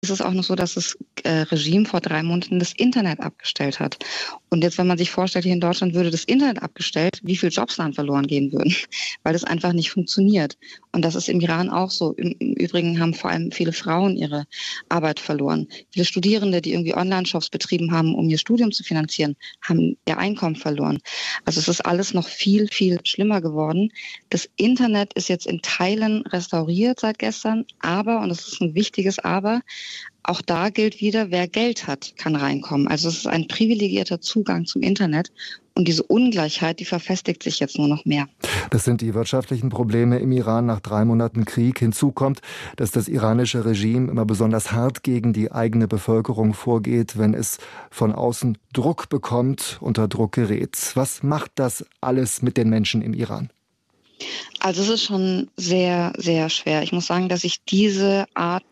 Es ist auch noch so, dass das Regime vor 3 Monaten das Internet abgestellt hat. Und jetzt, wenn man sich vorstellt, hier in Deutschland würde das Internet abgestellt, wie viele Jobs dann verloren gehen würden, weil das einfach nicht funktioniert. Und das ist im Iran auch so. Im Übrigen haben vor allem viele Frauen ihre Arbeit verloren. Viele Studierende, die irgendwie Online-Shops betrieben haben, um ihr Studium zu finanzieren, haben ihr Einkommen verloren. Also es ist alles noch viel, viel schlimmer geworden. Das Internet ist jetzt in Teilen restauriert seit gestern, aber, und das ist ein wichtiges Aber, auch da gilt wieder, wer Geld hat, kann reinkommen. Also es ist ein privilegierter Zugang zum Internet. Und diese Ungleichheit, die verfestigt sich jetzt nur noch mehr. Das sind die wirtschaftlichen Probleme im Iran nach 3 Monaten Krieg. Hinzu kommt, dass das iranische Regime immer besonders hart gegen die eigene Bevölkerung vorgeht, wenn es von außen Druck bekommt, unter Druck gerät. Was macht das alles mit den Menschen im Iran? Also es ist schon sehr, sehr schwer. Ich muss sagen, dass ich diese Art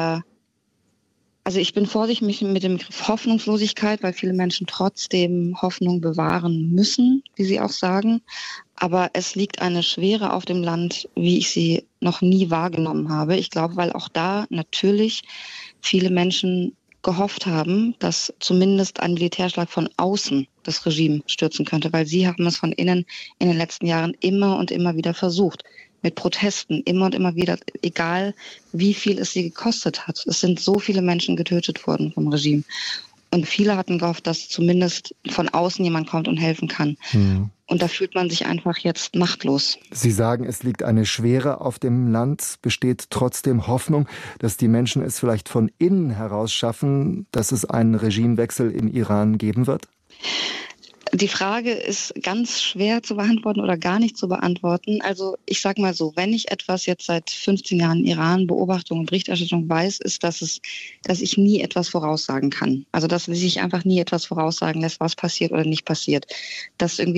ich bin vorsichtig mit dem Begriff Hoffnungslosigkeit, weil viele Menschen trotzdem Hoffnung bewahren müssen, wie sie auch sagen. Aber es liegt eine Schwere auf dem Land, wie ich sie noch nie wahrgenommen habe. Ich glaube, weil auch da natürlich viele Menschen gehofft haben, dass zumindest ein Militärschlag von außen das Regime stürzen könnte, weil sie haben es von innen in den letzten Jahren immer und immer wieder versucht. Mit Protesten, immer und immer wieder, egal wie viel es sie gekostet hat. Es sind so viele Menschen getötet worden vom Regime. Und viele hatten gehofft, dass zumindest von außen jemand kommt und helfen kann. Und da fühlt man sich einfach jetzt machtlos. Sie sagen, es liegt eine Schwere auf dem Land. Besteht trotzdem Hoffnung, dass die Menschen es vielleicht von innen heraus schaffen, dass es einen Regimewechsel im Iran geben wird? Die Frage ist ganz schwer zu beantworten oder gar nicht zu beantworten. Also ich sage mal so, wenn ich etwas jetzt seit 15 Jahren Iran Beobachtung und Berichterstattung weiß, ist, dass ich nie etwas voraussagen kann. Also dass sich einfach nie etwas voraussagen lässt, was passiert oder nicht passiert. Dass irgendwie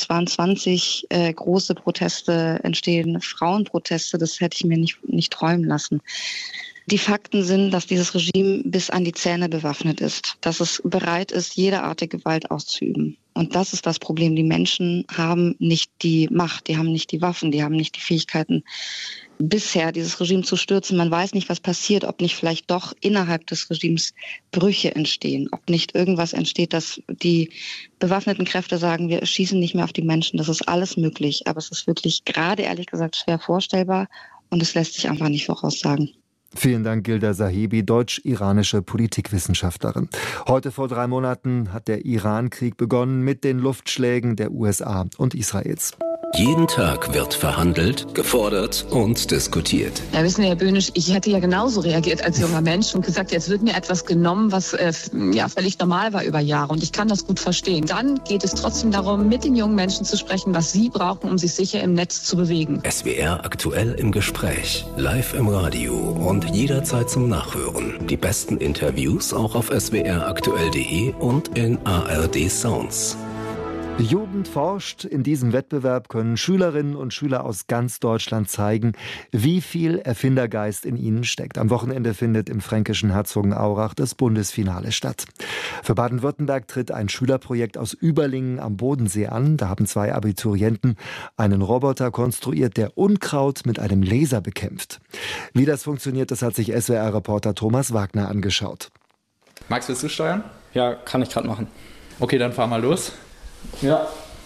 2022 große Proteste entstehen, Frauenproteste, das hätte ich mir nicht träumen lassen. Die Fakten sind, dass dieses Regime bis an die Zähne bewaffnet ist, dass es bereit ist, jede Art der Gewalt auszuüben. Und das ist das Problem. Die Menschen haben nicht die Macht, die haben nicht die Waffen, die haben nicht die Fähigkeiten, bisher dieses Regime zu stürzen. Man weiß nicht, was passiert, ob nicht vielleicht doch innerhalb des Regimes Brüche entstehen, ob nicht irgendwas entsteht, dass die bewaffneten Kräfte sagen, wir schießen nicht mehr auf die Menschen. Das ist alles möglich, aber es ist wirklich gerade ehrlich gesagt schwer vorstellbar und es lässt sich einfach nicht voraussagen. Vielen Dank, Gilda Sahibi, deutsch-iranische Politikwissenschaftlerin. Heute vor 3 Monaten hat der Iran-Krieg begonnen mit den Luftschlägen der USA und Israels. Jeden Tag wird verhandelt, gefordert und diskutiert. Ja, wissen Sie, Herr Böhnisch, ich hätte ja genauso reagiert als junger Mensch und gesagt, jetzt wird mir etwas genommen, was völlig normal war über Jahre. Und ich kann das gut verstehen. Dann geht es trotzdem darum, mit den jungen Menschen zu sprechen, was sie brauchen, um sich sicher im Netz zu bewegen. SWR aktuell im Gespräch, live im Radio und jederzeit zum Nachhören. Die besten Interviews auch auf swraktuell.de und in ARD Sounds. Die Jugend forscht. In diesem Wettbewerb können Schülerinnen und Schüler aus ganz Deutschland zeigen, wie viel Erfindergeist in ihnen steckt. Am Wochenende findet im fränkischen Herzogenaurach das Bundesfinale statt. Für Baden-Württemberg tritt ein Schülerprojekt aus Überlingen am Bodensee an. Da haben 2 Abiturienten einen Roboter konstruiert, der Unkraut mit einem Laser bekämpft. Wie das funktioniert, das hat sich SWR-Reporter Thomas Wagner angeschaut. Max, willst du steuern? Ja, kann ich gerade machen. Okay, dann fahr mal los. Ja.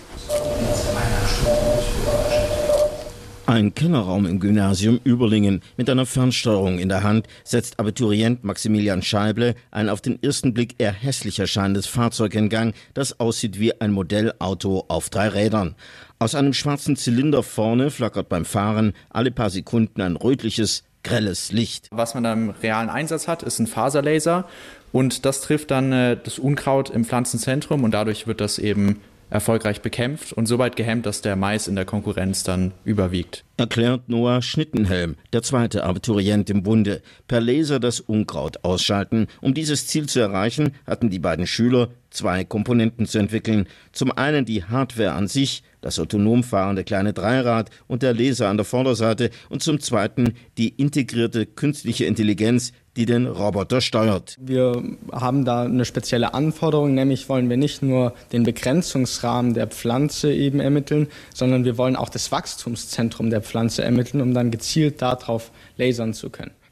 Ein Kellerraum im Gymnasium Überlingen. Mit einer Fernsteuerung in der Hand setzt Abiturient Maximilian Scheible ein auf den ersten Blick eher hässlich erscheinendes Fahrzeug in Gang, das aussieht wie ein Modellauto auf 3 Rädern. Aus einem schwarzen Zylinder vorne flackert beim Fahren alle paar Sekunden ein rötliches, grelles Licht. Was man da im realen Einsatz hat, ist ein Faserlaser und das trifft dann das Unkraut im Pflanzenzentrum und dadurch wird das eben erfolgreich bekämpft und soweit gehemmt, dass der Mais in der Konkurrenz dann überwiegt. Erklärt Noah Schnittenhelm, der 2. Abiturient im Bunde. Per Laser das Unkraut ausschalten. Um dieses Ziel zu erreichen, hatten die beiden Schüler 2 Komponenten zu entwickeln. Zum einen die Hardware an sich, das autonom fahrende kleine Dreirad und der Laser an der Vorderseite und zum zweiten die integrierte künstliche Intelligenz, die den Roboter steuert. Wir haben da eine spezielle Anforderung, nämlich wollen wir nicht nur den Begrenzungsrahmen der Pflanze eben ermitteln, sondern wir wollen auch das Wachstumszentrum der Pflanze ermitteln, um dann gezielt darauf lasern zu können.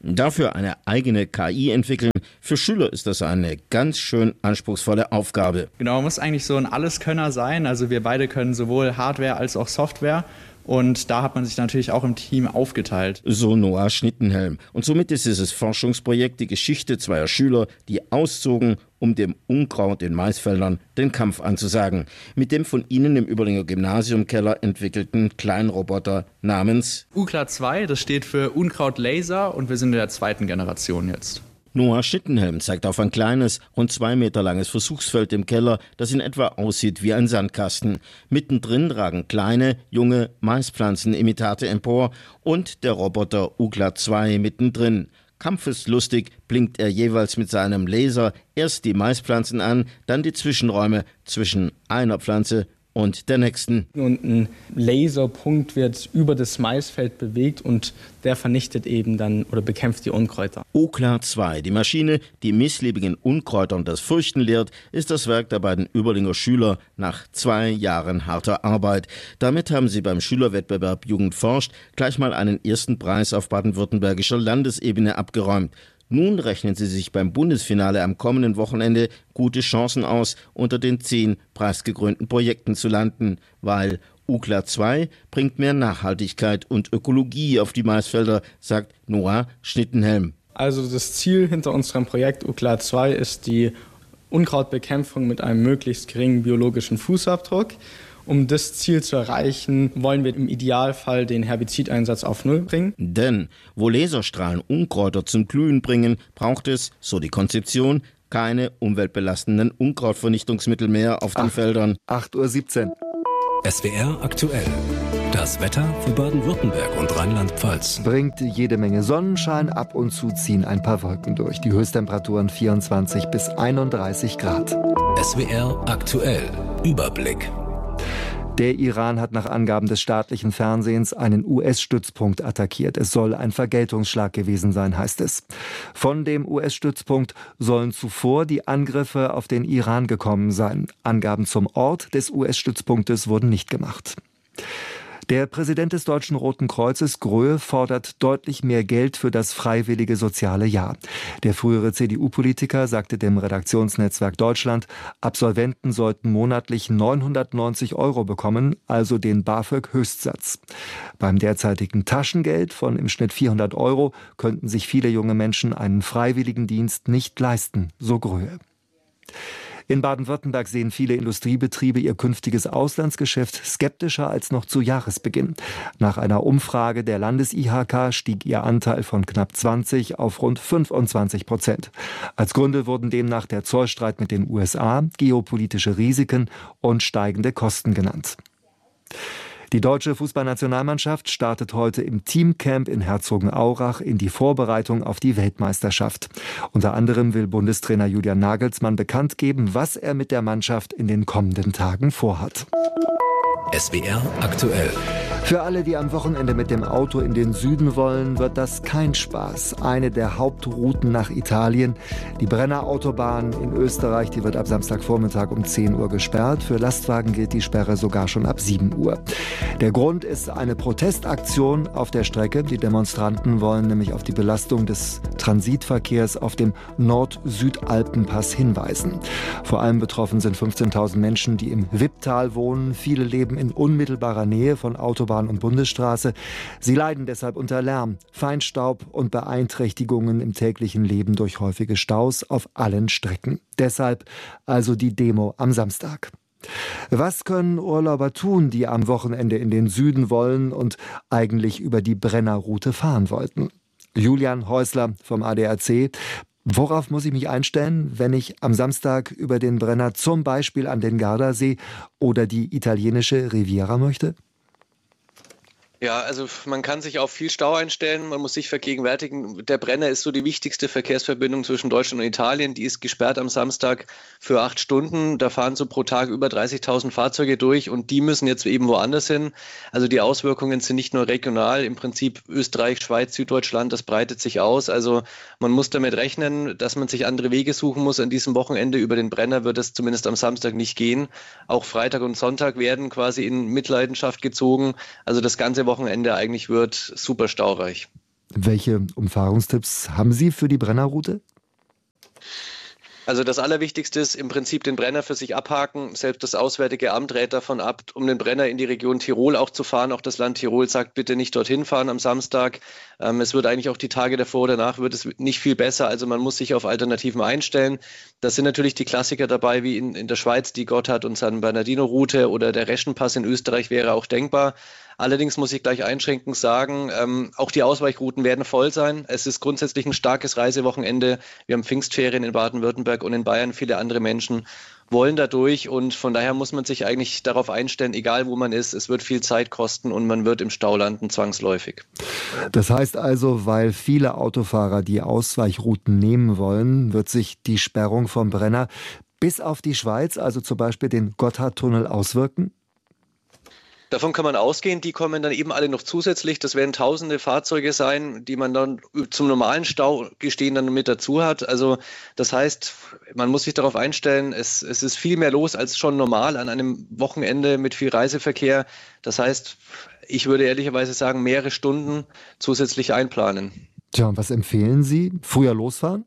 Dafür eine eigene KI entwickeln. Für Schüler ist das eine ganz schön anspruchsvolle Aufgabe. Genau, man muss eigentlich so ein Alleskönner sein. Also wir beide können sowohl Hardware als auch Software. Und da hat man sich natürlich auch im Team aufgeteilt. So Noah Schnittenhelm. Und somit ist dieses Forschungsprojekt die Geschichte zweier Schüler, die auszogen, um dem Unkraut in Maisfeldern den Kampf anzusagen. Mit dem von ihnen im Überlinger Gymnasiumkeller entwickelten Kleinroboter namens UCLA 2, das steht für Unkrautlaser und wir sind in der 2. Generation jetzt. Noah Schnittenhelm zeigt auf ein kleines, rund 2 Meter langes Versuchsfeld im Keller, das in etwa aussieht wie ein Sandkasten. Mittendrin ragen kleine, junge Maispflanzenimitate empor und der Roboter UCLA 2 mittendrin. Kampfeslustig blinkt er jeweils mit seinem Laser erst die Maispflanzen an, dann die Zwischenräume zwischen einer Pflanze und der nächsten. Und ein Laserpunkt wird über das Maisfeld bewegt und der vernichtet eben dann oder bekämpft die Unkräuter. UCLA 2, die Maschine, die missliebigen Unkräutern das Fürchten lehrt, ist das Werk der beiden Überlinger Schüler nach 2 Jahren harter Arbeit. Damit haben sie beim Schülerwettbewerb Jugend forscht gleich mal einen ersten Preis auf baden-württembergischer Landesebene abgeräumt. Nun rechnen sie sich beim Bundesfinale am kommenden Wochenende gute Chancen aus, unter den 10 preisgekrönten Projekten zu landen, weil UCLA 2 bringt mehr Nachhaltigkeit und Ökologie auf die Maisfelder, sagt Noah Schnittenhelm. Also das Ziel hinter unserem Projekt UCLA 2 ist die Unkrautbekämpfung mit einem möglichst geringen biologischen Fußabdruck. Um das Ziel zu erreichen, wollen wir im Idealfall den Herbizideinsatz auf Null bringen. Denn wo Laserstrahlen Unkräuter zum Glühen bringen, braucht es, so die Konzeption, keine umweltbelastenden Unkrautvernichtungsmittel mehr auf den Feldern. 8:17 Uhr. SWR aktuell. Das Wetter für Baden-Württemberg und Rheinland-Pfalz. Bringt jede Menge Sonnenschein, ab und zu ziehen ein paar Wolken durch. Die Höchsttemperaturen 24 bis 31 Grad. SWR aktuell. Überblick. Der Iran hat nach Angaben des staatlichen Fernsehens einen US-Stützpunkt attackiert. Es soll ein Vergeltungsschlag gewesen sein, heißt es. Von dem US-Stützpunkt sollen zuvor die Angriffe auf den Iran gekommen sein. Angaben zum Ort des US-Stützpunktes wurden nicht gemacht. Der Präsident des Deutschen Roten Kreuzes, Gröhe, fordert deutlich mehr Geld für das freiwillige soziale Jahr. Der frühere CDU-Politiker sagte dem Redaktionsnetzwerk Deutschland, Absolventen sollten monatlich 990 € bekommen, also den BAföG-Höchstsatz. Beim derzeitigen Taschengeld von im Schnitt 400 € könnten sich viele junge Menschen einen Freiwilligendienst nicht leisten, so Gröhe. In Baden-Württemberg sehen viele Industriebetriebe ihr künftiges Auslandsgeschäft skeptischer als noch zu Jahresbeginn. Nach einer Umfrage der Landes-IHK stieg ihr Anteil von knapp 20 auf rund 25%. Als Gründe wurden demnach der Zollstreit mit den USA, geopolitische Risiken und steigende Kosten genannt. Die deutsche Fußballnationalmannschaft startet heute im Teamcamp in Herzogenaurach in die Vorbereitung auf die Weltmeisterschaft. Unter anderem will Bundestrainer Julian Nagelsmann bekannt geben, was er mit der Mannschaft in den kommenden Tagen vorhat. SWR aktuell. Für alle, die am Wochenende mit dem Auto in den Süden wollen, wird das kein Spaß. Eine der Hauptrouten nach Italien, die Brenner-Autobahn in Österreich, die wird ab Samstagvormittag um 10 Uhr gesperrt. Für Lastwagen gilt die Sperre sogar schon ab 7 Uhr. Der Grund ist eine Protestaktion auf der Strecke. Die Demonstranten wollen nämlich auf die Belastung des Transitverkehrs auf dem Nord-Süd-Alpenpass hinweisen. Vor allem betroffen sind 15.000 Menschen, die im Wipptal wohnen. Viele leben in unmittelbarer Nähe von Autobahn und Bundesstraße. Sie leiden deshalb unter Lärm, Feinstaub und Beeinträchtigungen im täglichen Leben durch häufige Staus auf allen Strecken. Deshalb also die Demo am Samstag. Was können Urlauber tun, die am Wochenende in den Süden wollen und eigentlich über die Brennerroute fahren wollten? Julian Häusler vom ADAC. Worauf muss ich mich einstellen, wenn ich am Samstag über den Brenner zum Beispiel an den Gardasee oder die italienische Riviera möchte? Ja, also man kann sich auf viel Stau einstellen, man muss sich vergegenwärtigen, der Brenner ist so die wichtigste Verkehrsverbindung zwischen Deutschland und Italien, die ist gesperrt am Samstag für 8 Stunden, da fahren so pro Tag über 30.000 Fahrzeuge durch und die müssen jetzt eben woanders hin. Also die Auswirkungen sind nicht nur regional, im Prinzip Österreich, Schweiz, Süddeutschland, das breitet sich aus, also man muss damit rechnen, dass man sich andere Wege suchen muss an diesem Wochenende. Über den Brenner wird es zumindest am Samstag nicht gehen, auch Freitag und Sonntag werden quasi in Mitleidenschaft gezogen, also das ganze Wochenende eigentlich wird super staureich. Welche Umfahrungstipps haben Sie für die Brennerroute? Also das Allerwichtigste ist im Prinzip den Brenner für sich abhaken. Selbst das Auswärtige Amt rät davon ab, um den Brenner in die Region Tirol auch zu fahren. Auch das Land Tirol sagt, bitte nicht dorthin fahren am Samstag. Es wird eigentlich auch die Tage davor oder danach wird es nicht viel besser. Also man muss sich auf Alternativen einstellen. Das sind natürlich die Klassiker dabei, wie in der Schweiz die Gotthard- und San Bernardino-Route oder der Reschenpass in Österreich wäre auch denkbar. Allerdings muss ich gleich einschränkend sagen, auch die Ausweichrouten werden voll sein. Es ist grundsätzlich ein starkes Reisewochenende. Wir haben Pfingstferien in Baden-Württemberg und in Bayern. Viele andere Menschen wollen da durch und von daher muss man sich eigentlich darauf einstellen, egal wo man ist, es wird viel Zeit kosten und man wird im Stau landen, zwangsläufig. Das heißt also, weil viele Autofahrer die Ausweichrouten nehmen wollen, wird sich die Sperrung vom Brenner bis auf die Schweiz, also zum Beispiel den Gotthardtunnel, auswirken? Davon kann man ausgehen, die kommen dann eben alle noch zusätzlich. Das werden tausende Fahrzeuge sein, die man dann zum normalen Staugestehen dann mit dazu hat. Also das heißt, man muss sich darauf einstellen, es ist viel mehr los als schon normal an einem Wochenende mit viel Reiseverkehr. Das heißt, ich würde ehrlicherweise sagen, mehrere Stunden zusätzlich einplanen. Tja, und was empfehlen Sie? Früher losfahren?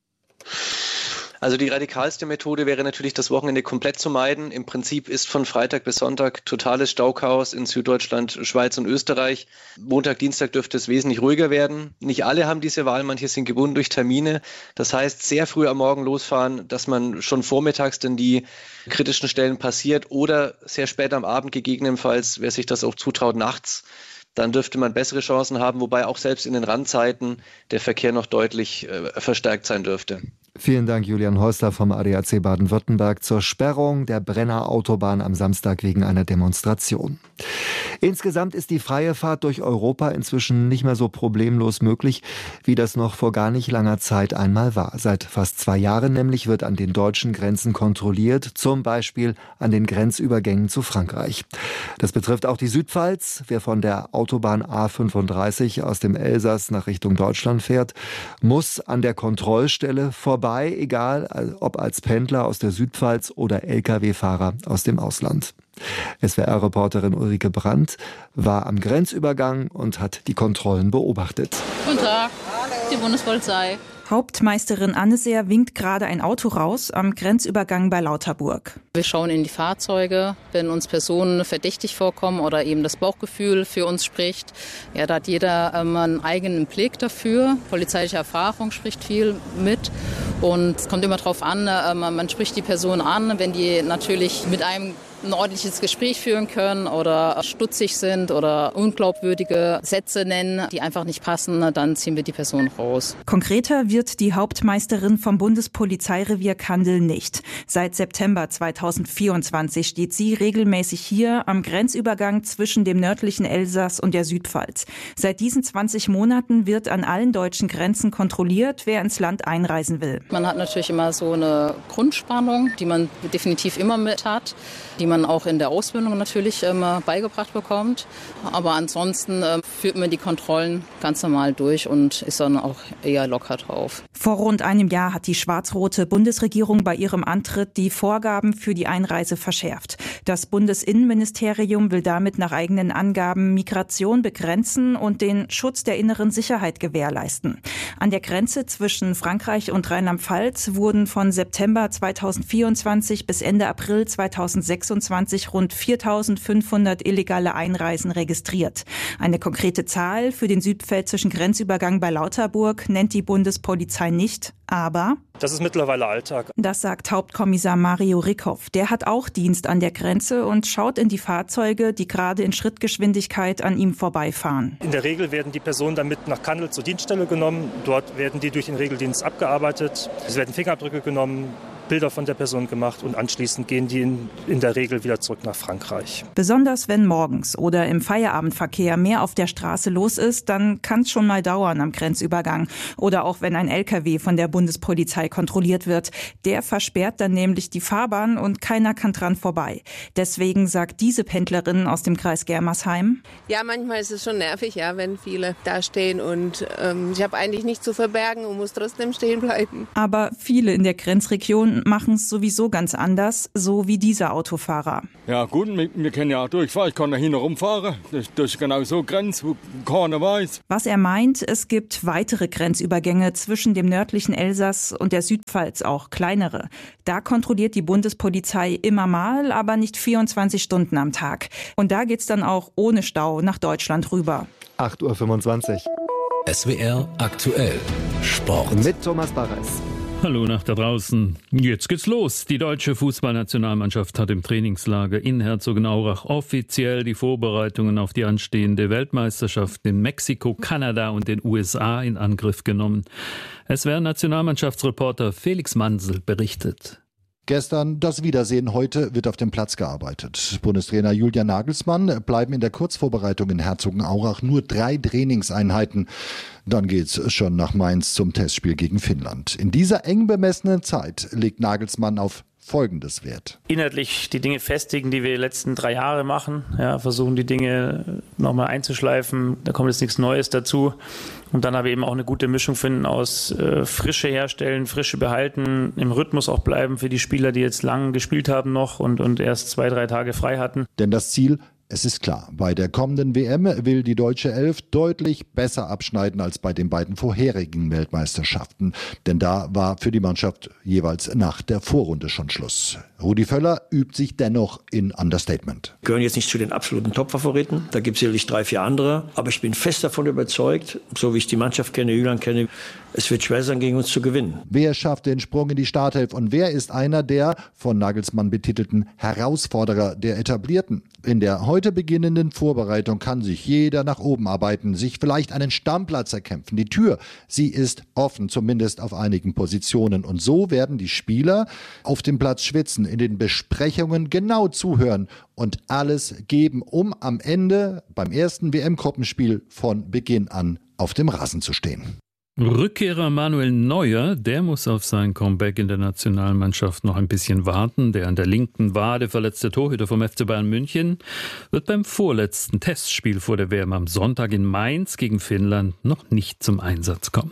Also die radikalste Methode wäre natürlich, das Wochenende komplett zu meiden. Im Prinzip ist von Freitag bis Sonntag totales Stauchaos in Süddeutschland, Schweiz und Österreich. Montag, Dienstag dürfte es wesentlich ruhiger werden. Nicht alle haben diese Wahl, manche sind gebunden durch Termine. Das heißt, sehr früh am Morgen losfahren, dass man schon vormittags dann die kritischen Stellen passiert oder sehr spät am Abend gegebenenfalls, wer sich das auch zutraut, nachts. Dann dürfte man bessere Chancen haben, wobei auch selbst in den Randzeiten der Verkehr noch deutlich verstärkt sein dürfte. Vielen Dank, Julian Häusler vom ADAC Baden-Württemberg zur Sperrung der Brenner Autobahn am Samstag wegen einer Demonstration. Insgesamt ist die freie Fahrt durch Europa inzwischen nicht mehr so problemlos möglich, wie das noch vor gar nicht langer Zeit einmal war. Seit fast 2 Jahren nämlich wird an den deutschen Grenzen kontrolliert, zum Beispiel an den Grenzübergängen zu Frankreich. Das betrifft auch die Südpfalz. Wer von der Autobahn A35 aus dem Elsass nach Richtung Deutschland fährt, muss an der Kontrollstelle vorbei, egal ob als Pendler aus der Südpfalz oder Lkw-Fahrer aus dem Ausland. SWR-Reporterin Ulrike Brandt war am Grenzübergang und hat die Kontrollen beobachtet. Guten Tag, die Bundespolizei. Hauptmeisterin Anneseer winkt gerade ein Auto raus am Grenzübergang bei Lauterburg. Wir schauen in die Fahrzeuge, wenn uns Personen verdächtig vorkommen oder eben das Bauchgefühl für uns spricht. Ja, da hat jeder einen eigenen Blick dafür. Polizeiliche Erfahrung spricht viel mit und es kommt immer darauf an, man spricht die Person an, wenn die natürlich mit einem ein ordentliches Gespräch führen können oder stutzig sind oder unglaubwürdige Sätze nennen, die einfach nicht passen, dann ziehen wir die Person raus. Konkreter wird die Hauptmeisterin vom Bundespolizeirevier Kandel nicht. Seit September 2024 steht sie regelmäßig hier am Grenzübergang zwischen dem nördlichen Elsass und der Südpfalz. Seit diesen 20 Monaten wird an allen deutschen Grenzen kontrolliert, wer ins Land einreisen will. Man hat natürlich immer so eine Grundspannung, die man definitiv immer mit hat, die man auch in der Ausbildung natürlich beigebracht bekommt. Aber ansonsten führt man die Kontrollen ganz normal durch und ist dann auch eher locker drauf. Vor rund einem Jahr hat die schwarz-rote Bundesregierung bei ihrem Antritt die Vorgaben für die Einreise verschärft. Das Bundesinnenministerium will damit nach eigenen Angaben Migration begrenzen und den Schutz der inneren Sicherheit gewährleisten. An der Grenze zwischen Frankreich und Rheinland-Pfalz wurden von September 2024 bis Ende April 2026 rund 4.500 illegale Einreisen registriert. Eine konkrete Zahl für den südpfälzischen Grenzübergang bei Lauterburg nennt die Bundespolizei nicht, aber das ist mittlerweile Alltag. Das sagt Hauptkommissar Mario Rickhoff. Der hat auch Dienst an der Grenze und schaut in die Fahrzeuge, die gerade in Schrittgeschwindigkeit an ihm vorbeifahren. In der Regel werden die Personen damit nach Kandel zur Dienststelle genommen. Dort werden die durch den Regeldienst abgearbeitet. Es werden Fingerabdrücke genommen, Bilder von der Person gemacht und anschließend gehen die in der Regel wieder zurück nach Frankreich. Besonders wenn morgens oder im Feierabendverkehr mehr auf der Straße los ist, dann kann es schon mal dauern am Grenzübergang. Oder auch wenn ein LKW von der Bundespolizei kontrolliert wird. Der versperrt dann nämlich die Fahrbahn und keiner kann dran vorbei. Deswegen sagt diese Pendlerin aus dem Kreis Germersheim: Ja, manchmal ist es schon nervig, ja, wenn viele da stehen und ich habe eigentlich nichts zu verbergen und muss trotzdem stehen bleiben. Aber viele in der Grenzregion machen es sowieso ganz anders, so wie dieser Autofahrer. Ja gut, wir können ja durchfahren. Ich kann da hin rumfahren. Das ist genau so Grenze, wo keiner weiß. Was er meint, es gibt weitere Grenzübergänge zwischen dem nördlichen Elsass und der Südpfalz, auch kleinere. Da kontrolliert die Bundespolizei immer mal, aber nicht 24 Stunden am Tag. Und da geht's dann auch ohne Stau nach Deutschland rüber. 8:25 Uhr. SWR aktuell Sport. Mit Thomas Barres. Hallo nach da draußen. Jetzt geht's los. Die deutsche Fußballnationalmannschaft hat im Trainingslager in Herzogenaurach offiziell die Vorbereitungen auf die anstehende Weltmeisterschaft in Mexiko, Kanada und den USA in Angriff genommen. SWR-Nationalmannschaftsreporter Felix Mansel berichtet. Gestern das Wiedersehen, heute wird auf dem Platz gearbeitet. Bundestrainer Julian Nagelsmann bleiben in der Kurzvorbereitung in Herzogenaurach nur 3 Trainingseinheiten. Dann geht's schon nach Mainz zum Testspiel gegen Finnland. In dieser eng bemessenen Zeit legt Nagelsmann auf Folgendes Wert. Inhaltlich die Dinge festigen, die wir die letzten 3 Jahre machen. Ja, versuchen die Dinge nochmal einzuschleifen. Da kommt jetzt nichts Neues dazu. Und dann aber eben auch eine gute Mischung finden aus Frische herstellen, Frische behalten, im Rhythmus auch bleiben für die Spieler, die jetzt lang gespielt haben noch und erst 2-3 Tage frei hatten. Denn das Ziel, es ist klar, bei der kommenden WM will die deutsche Elf deutlich besser abschneiden als bei den beiden vorherigen Weltmeisterschaften. Denn da war für die Mannschaft jeweils nach der Vorrunde schon Schluss. Rudi Völler übt sich dennoch in Understatement. Wir gehören jetzt nicht zu den absoluten Top-Favoriten. Da gibt es sicherlich 3, 4 andere. Aber ich bin fest davon überzeugt, so wie ich die Mannschaft kenne, Julian kenne, es wird schwer sein, gegen uns zu gewinnen. Wer schafft den Sprung in die Startelf und wer ist einer der von Nagelsmann betitelten Herausforderer der Etablierten? In der heute beginnenden Vorbereitung kann sich jeder nach oben arbeiten, sich vielleicht einen Stammplatz erkämpfen. Die Tür, sie ist offen, zumindest auf einigen Positionen. Und so werden die Spieler auf dem Platz schwitzen, in den Besprechungen genau zuhören und alles geben, um am Ende beim ersten WM-Gruppenspiel von Beginn an auf dem Rasen zu stehen. Rückkehrer Manuel Neuer, der muss auf sein Comeback in der Nationalmannschaft noch ein bisschen warten. Der an der linken Wade verletzte Torhüter vom FC Bayern München wird beim vorletzten Testspiel vor der WM am Sonntag in Mainz gegen Finnland noch nicht zum Einsatz kommen.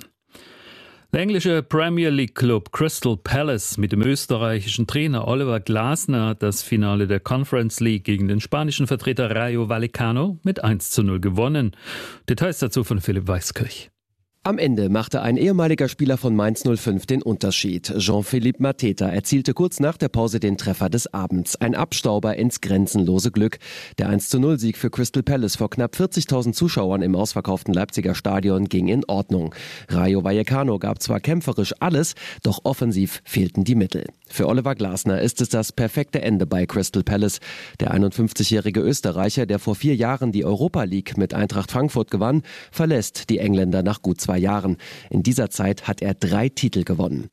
Der englische Premier League Club Crystal Palace mit dem österreichischen Trainer Oliver Glasner hat das Finale der Conference League gegen den spanischen Vertreter Rayo Vallecano mit 1:0 gewonnen. Details dazu von Philipp Weiskirch. Am Ende machte ein ehemaliger Spieler von Mainz 05 den Unterschied. Jean-Philippe Mateta erzielte kurz nach der Pause den Treffer des Abends. Ein Abstauber ins grenzenlose Glück. Der 1:0-Sieg für Crystal Palace vor knapp 40.000 Zuschauern im ausverkauften Leipziger Stadion ging in Ordnung. Rayo Vallecano gab zwar kämpferisch alles, doch offensiv fehlten die Mittel. Für Oliver Glasner ist es das perfekte Ende bei Crystal Palace. Der 51-jährige Österreicher, der vor 4 Jahren die Europa League mit Eintracht Frankfurt gewann, verlässt die Engländer nach gut 2 Jahren. In dieser Zeit hat er 3 Titel gewonnen.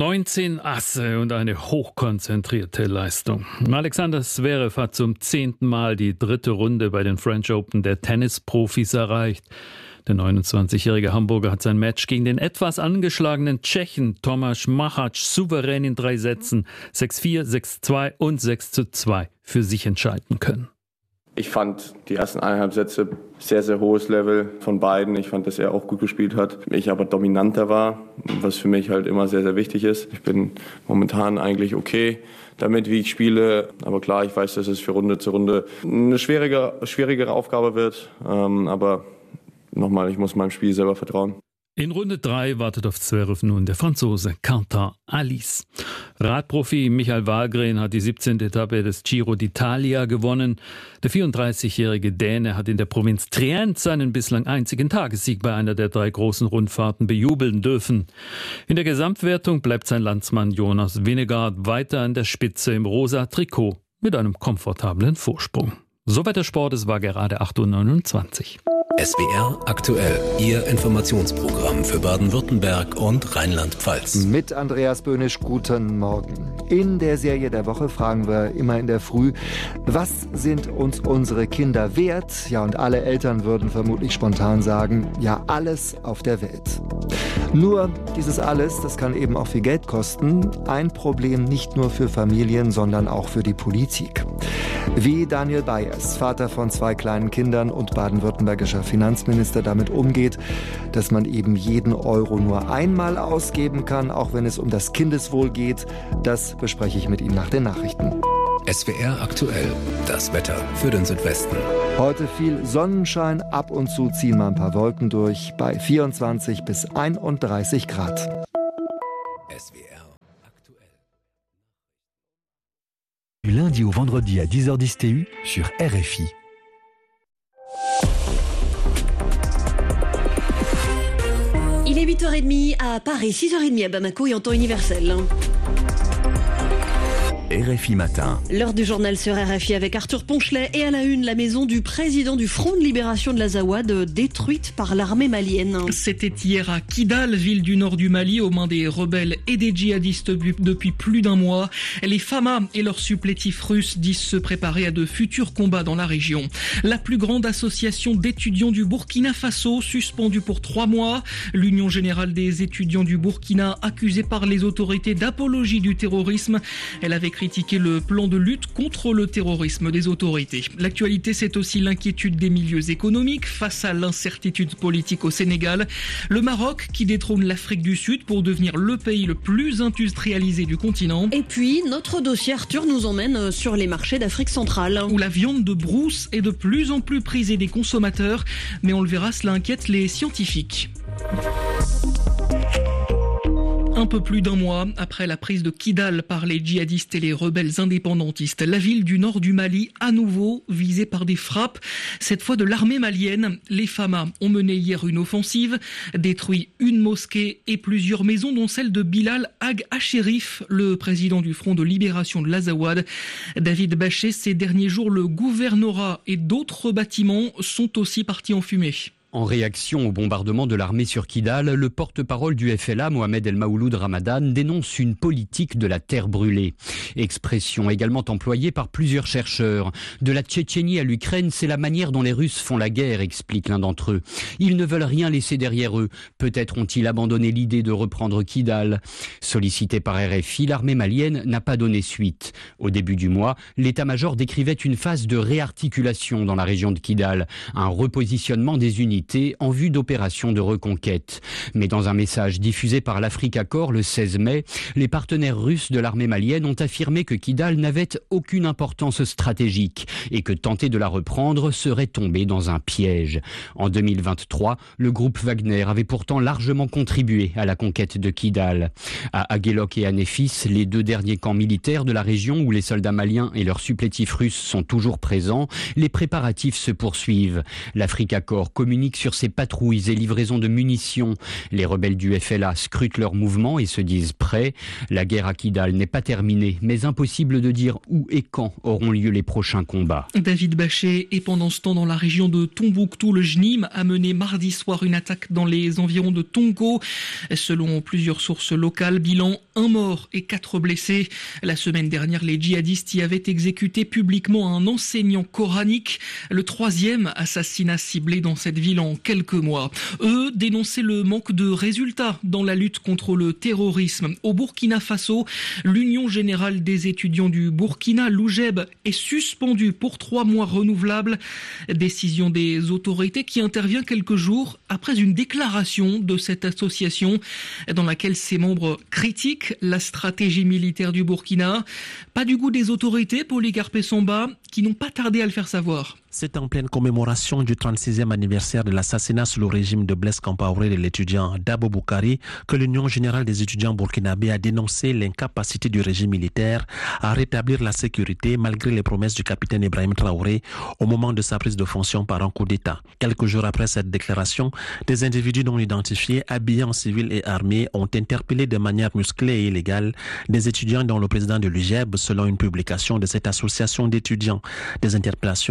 19 Asse und eine hochkonzentrierte Leistung. Alexander Zverev hat zum 10. Mal die 3. Runde bei den French Open der Tennisprofis erreicht. Der 29-jährige Hamburger hat sein Match gegen den etwas angeschlagenen Tschechen Tomáš Machač souverän in 3 Sätzen 6-4, 6-2 und 6-2 für sich entscheiden können. Ich fand die ersten 1,5 Sätze sehr, sehr hohes Level von beiden. Ich fand, dass er auch gut gespielt hat. Ich aber dominanter war, was für mich halt immer sehr, sehr wichtig ist. Ich bin momentan eigentlich okay damit, wie ich spiele. Aber klar, ich weiß, dass es für Runde zu Runde eine schwierigere Aufgabe wird. Aber nochmal, ich muss meinem Spiel selber vertrauen. In Runde 3 wartet auf Zverev nun der Franzose Quentin Alice. Radprofi Michael Wahlgren hat die 17. Etappe des Giro d'Italia gewonnen. Der 34-jährige Däne hat in der Provinz Trient seinen bislang einzigen Tagessieg bei einer der 3 großen Rundfahrten bejubeln dürfen. In der Gesamtwertung bleibt sein Landsmann Jonas Vingegaard weiter an der Spitze im rosa Trikot mit einem komfortablen Vorsprung. Soweit der Sport, es war gerade 8:29 Uhr. SWR aktuell, Ihr Informationsprogramm für Baden-Württemberg und Rheinland-Pfalz. Mit Andreas Böhnisch, guten Morgen. In der Serie der Woche fragen wir immer in der Früh, was sind uns unsere Kinder wert? Ja, und alle Eltern würden vermutlich spontan sagen, ja, alles auf der Welt. Nur dieses alles, das kann eben auch viel Geld kosten. Ein Problem nicht nur für Familien, sondern auch für die Politik. Wie Daniel Bayers, Vater von 2 kleinen Kindern und baden-württembergischer Finanzminister, damit umgeht, dass man eben jeden Euro nur einmal ausgeben kann, auch wenn es um das Kindeswohl geht, das bespreche ich mit ihm nach den Nachrichten. SWR aktuell, das Wetter für den Südwesten. Heute viel Sonnenschein, ab und zu ziehen mal ein paar Wolken durch, bei 24 bis 31 Grad. SWR aktuell. Du lundi au vendredi à 10h10 TU sur RFI. Il est 8h30 à Paris, 6h30 à Bamako et en temps universel. RFI Matin. L'heure du journal sur RFI avec Arthur Ponchelet et à la une, la maison du président du Front de libération de l'Azawad détruite par l'armée malienne. C'était hier à Kidal, ville du nord du Mali, aux mains des rebelles et des djihadistes depuis plus d'un mois. Les FAMA et leurs supplétifs russes disent se préparer à de futurs combats dans la région. La plus grande association d'étudiants du Burkina Faso, suspendue pour 3 mois. L'Union générale des étudiants du Burkina, accusée par les autorités d'apologie du terrorisme. Elle avait critiqué le plan de lutte contre le terrorisme des autorités. L'actualité, c'est aussi l'inquiétude des milieux économiques face à l'incertitude politique au Sénégal. Le Maroc qui détrône l'Afrique du Sud pour devenir le pays le plus industrialisé du continent. Et puis, notre dossier Arthur nous emmène sur les marchés d'Afrique centrale. Où la viande de brousse est de plus en plus prisée des consommateurs. Mais on le verra, cela inquiète les scientifiques. Un peu plus d'un mois après la prise de Kidal par les djihadistes et les rebelles indépendantistes, la ville du nord du Mali, à nouveau visée par des frappes, cette fois de l'armée malienne. Les FAMA ont mené hier une offensive, détruit une mosquée et plusieurs maisons, dont celle de Bilal Ag Hachérif, le président du Front de libération de l'Azawad. David Baché, ces derniers jours, le gouvernorat et d'autres bâtiments sont aussi partis en fumée. En réaction au bombardement de l'armée sur Kidal, le porte-parole du FLA, Mohamed El Maouloud Ramadan, dénonce une politique de la terre brûlée. Expression également employée par plusieurs chercheurs. De la Tchétchénie à l'Ukraine, c'est la manière dont les Russes font la guerre, explique l'un d'entre eux. Ils ne veulent rien laisser derrière eux. Peut-être ont-ils abandonné l'idée de reprendre Kidal. Sollicité par RFI, l'armée malienne n'a pas donné suite. Au début du mois, l'état-major décrivait une phase de réarticulation dans la région de Kidal, un repositionnement des unités en vue d'opérations de reconquête. Mais dans un message diffusé par l'Africa Corps le 16 mai, les partenaires russes de l'armée malienne ont affirmé que Kidal n'avait aucune importance stratégique et que tenter de la reprendre serait tomber dans un piège. En 2023, le groupe Wagner avait pourtant largement contribué à la conquête de Kidal. À Aguelok et à Néfis, les 2 derniers camps militaires de la région où les soldats maliens et leurs supplétifs russes sont toujours présents, les préparatifs se poursuivent. L'Africa Corps communique sur ses patrouilles et livraisons de munitions. Les rebelles du FLA scrutent leurs mouvements et se disent prêts. La guerre à Kidal n'est pas terminée, mais impossible de dire où et quand auront lieu les prochains combats. David Baché est pendant ce temps dans la région de Tombouctou. Le JNIM a mené mardi soir une attaque dans les environs de Tongo. Selon plusieurs sources locales, bilan 1 mort et 4 blessés. La semaine dernière, les djihadistes y avaient exécuté publiquement un enseignant coranique. Le 3e assassinat ciblé dans cette ville en quelques mois. Eux dénonçaient le manque de résultats dans la lutte contre le terrorisme. Au Burkina Faso, l'Union générale des étudiants du Burkina, l'UGEB, est suspendue pour 3 mois renouvelables. Décision des autorités qui intervient quelques jours après une déclaration de cette association dans laquelle ses membres critiquent la stratégie militaire du Burkina. Pas du goût des autorités, Polycarpe Samba, qui n'ont pas tardé à le faire savoir. C'est en pleine commémoration du 36e anniversaire de l'assassinat sous le régime de Blaise Compaoré de l'étudiant Dabo Boukari que l'Union générale des étudiants burkinabés a dénoncé l'incapacité du régime militaire à rétablir la sécurité malgré les promesses du capitaine Ibrahim Traoré au moment de sa prise de fonction par un coup d'État. Quelques jours après cette déclaration, des individus non identifiés, habillés en civil et armés, ont interpellé de manière musclée et illégale des étudiants dont le président de l'UGEB, selon une publication de cette association d'étudiants. Des interpellations suivies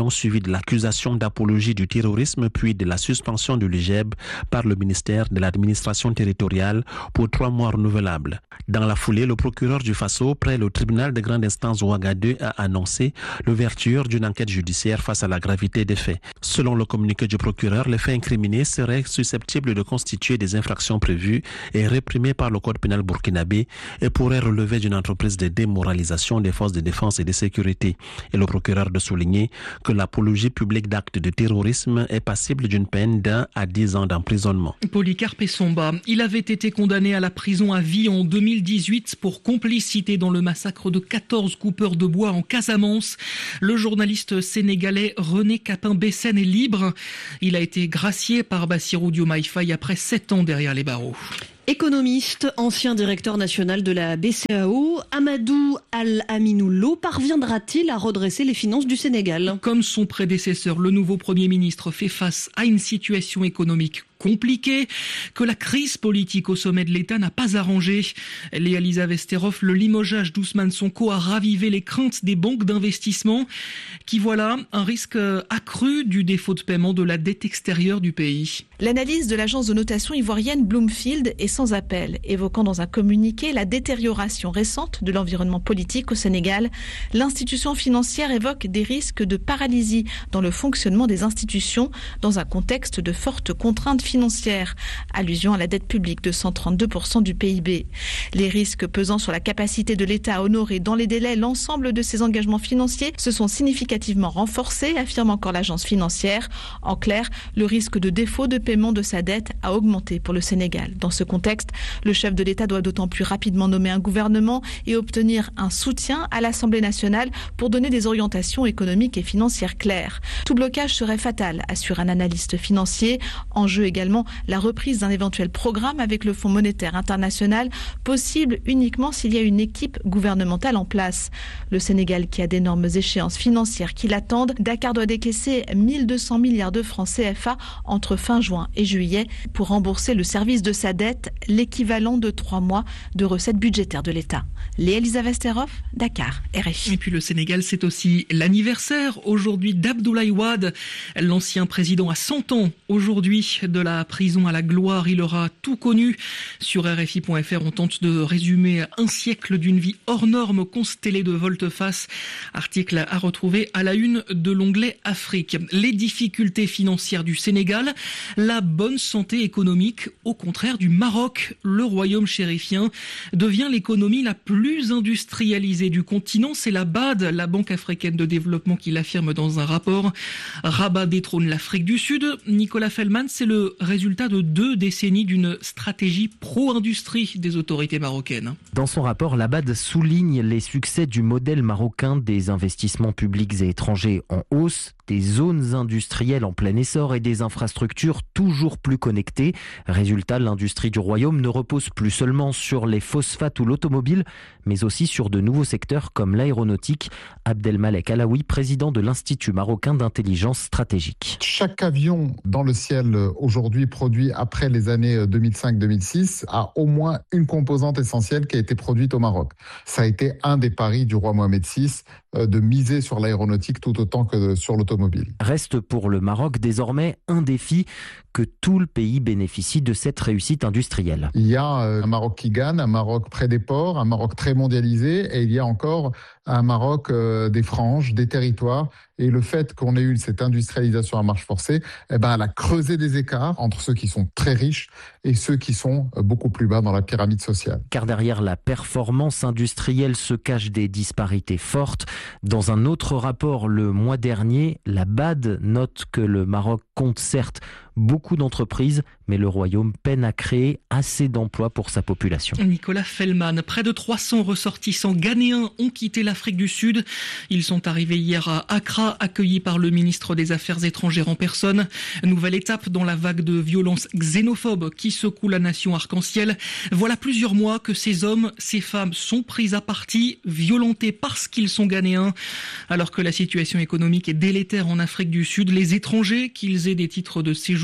de l'accusation d'apologie du terrorisme puis de la suspension de l'UGEB par le ministère de l'administration territoriale pour 3 mois renouvelables. Dans la foulée, le procureur du Faso, près le tribunal de grande instance Ouagadougou, a annoncé l'ouverture d'une enquête judiciaire face à la gravité des faits. Selon le communiqué du procureur, les faits incriminés seraient susceptibles de constituer des infractions prévues et réprimées par le code pénal burkinabé et pourraient relever d'une entreprise de démoralisation des forces de défense et de sécurité. Et le procureur de souligner que l'apologie publique d'actes de terrorisme est passible d'une peine d'1 à 10 ans d'emprisonnement. Polycarpe Essomba, il avait été condamné à la prison à vie en 2018 pour complicité dans le massacre de 14 coupeurs de bois en Casamance. Le journaliste sénégalais René Capin-Bessène est libre. Il a été gracié par Bassirou Diomaye Faye après 7 ans derrière les barreaux. Économiste, ancien directeur national de la BCEAO, Amadou Al-Aminou Lo parviendra-t-il à redresser les finances du Sénégal ? Comme son prédécesseur, le nouveau Premier ministre fait face à une situation économique compliquée que la crise politique au sommet de l'État n'a pas arrangé. Léa Lisa Vesterov, le limogeage d'Ousmane Sonko a ravivé les craintes des banques d'investissement qui voient un risque accru du défaut de paiement de la dette extérieure du pays. L'analyse de l'agence de notation ivoirienne Bloomfield est sans appel, évoquant dans un communiqué la détérioration récente de l'environnement politique au Sénégal. L'institution financière évoque des risques de paralysie dans le fonctionnement des institutions dans un contexte de fortes contraintes financières, allusion à la dette publique de 132% du PIB. Les risques pesant sur la capacité de l'État à honorer dans les délais l'ensemble de ses engagements financiers se sont significativement renforcés, affirme encore l'agence financière. En clair, le risque de défaut de paiement de sa dette a augmenté pour le Sénégal. Dans ce contexte, le chef de l'État doit d'autant plus rapidement nommer un gouvernement et obtenir un soutien à l'Assemblée nationale pour donner des orientations économiques et financières claires. Tout blocage serait fatal, assure un analyste financier. En jeu également la reprise d'un éventuel programme avec le Fonds monétaire international, possible uniquement s'il y a une équipe gouvernementale en place. Le Sénégal, qui a d'énormes échéances financières qui l'attendent, Dakar doit décaisser 1200 milliards de francs CFA entre fin juin et juillet pour rembourser le service de sa dette, l'équivalent de 3 mois de recettes budgétaires de l'État. Léa Lisa Vesterov, Dakar, RFI. Et puis le Sénégal, c'est aussi l'anniversaire aujourd'hui d'Abdoulaye Wade, l'ancien président à 100 ans aujourd'hui de la prison à la gloire. Il aura tout connu. Sur RFI.fr, on tente de résumer un siècle d'une vie hors norme constellée de volte-face. Article à retrouver à la une de l'onglet Afrique. Les difficultés financières du Sénégal, la bonne santé économique au contraire du Maroc. Le royaume chérifien devient l'économie la plus industrialisée du continent. C'est la BAD, la Banque africaine de développement, qui l'affirme dans un rapport. Rabat détrône l'Afrique du Sud. Nicolas Fellman, c'est le résultat de 2 décennies d'une stratégie pro-industrie des autorités marocaines. Dans son rapport, la BAD souligne les succès du modèle marocain, des investissements publics et étrangers en hausse, des zones industrielles en plein essor et des infrastructures toujours plus connectées. Résultat, l'industrie du royaume ne repose plus seulement sur les phosphates ou l'automobile, mais aussi sur de nouveaux secteurs comme l'aéronautique. Abdelmalek Alaoui, président de l'Institut marocain d'intelligence stratégique. Chaque avion dans le ciel aujourd'hui produit après les années 2005-2006 a au moins une composante essentielle qui a été produite au Maroc. Ça a été un des paris du roi Mohamed VI de miser sur l'aéronautique tout autant que sur l'automobile. Reste pour le Maroc désormais un défi, que tout le pays bénéficie de cette réussite industrielle. Il y a un Maroc qui gagne, un Maroc près des ports, un Maroc très mondialisé, et il y a encore un Maroc des franges, des territoires. Et le fait qu'on ait eu cette industrialisation à marche forcée, elle a creusé des écarts entre ceux qui sont très riches et ceux qui sont beaucoup plus bas dans la pyramide sociale. Car derrière la performance industrielle se cachent des disparités fortes. Dans un autre rapport le mois dernier, la BAD note que le Maroc compte certes beaucoup d'entreprises, mais le royaume peine à créer assez d'emplois pour sa population. Nicolas Fellman, près de 300 ressortissants ghanéens ont quitté l'Afrique du Sud. Ils sont arrivés hier à Accra, accueillis par le ministre des Affaires étrangères en personne. Nouvelle étape dans la vague de violences xénophobes qui secoue la nation arc-en-ciel. Voilà plusieurs mois que ces hommes, ces femmes sont pris à partie, violentés parce qu'ils sont ghanéens. Alors que la situation économique est délétère en Afrique du Sud, les étrangers, qu'ils aient des titres de séjour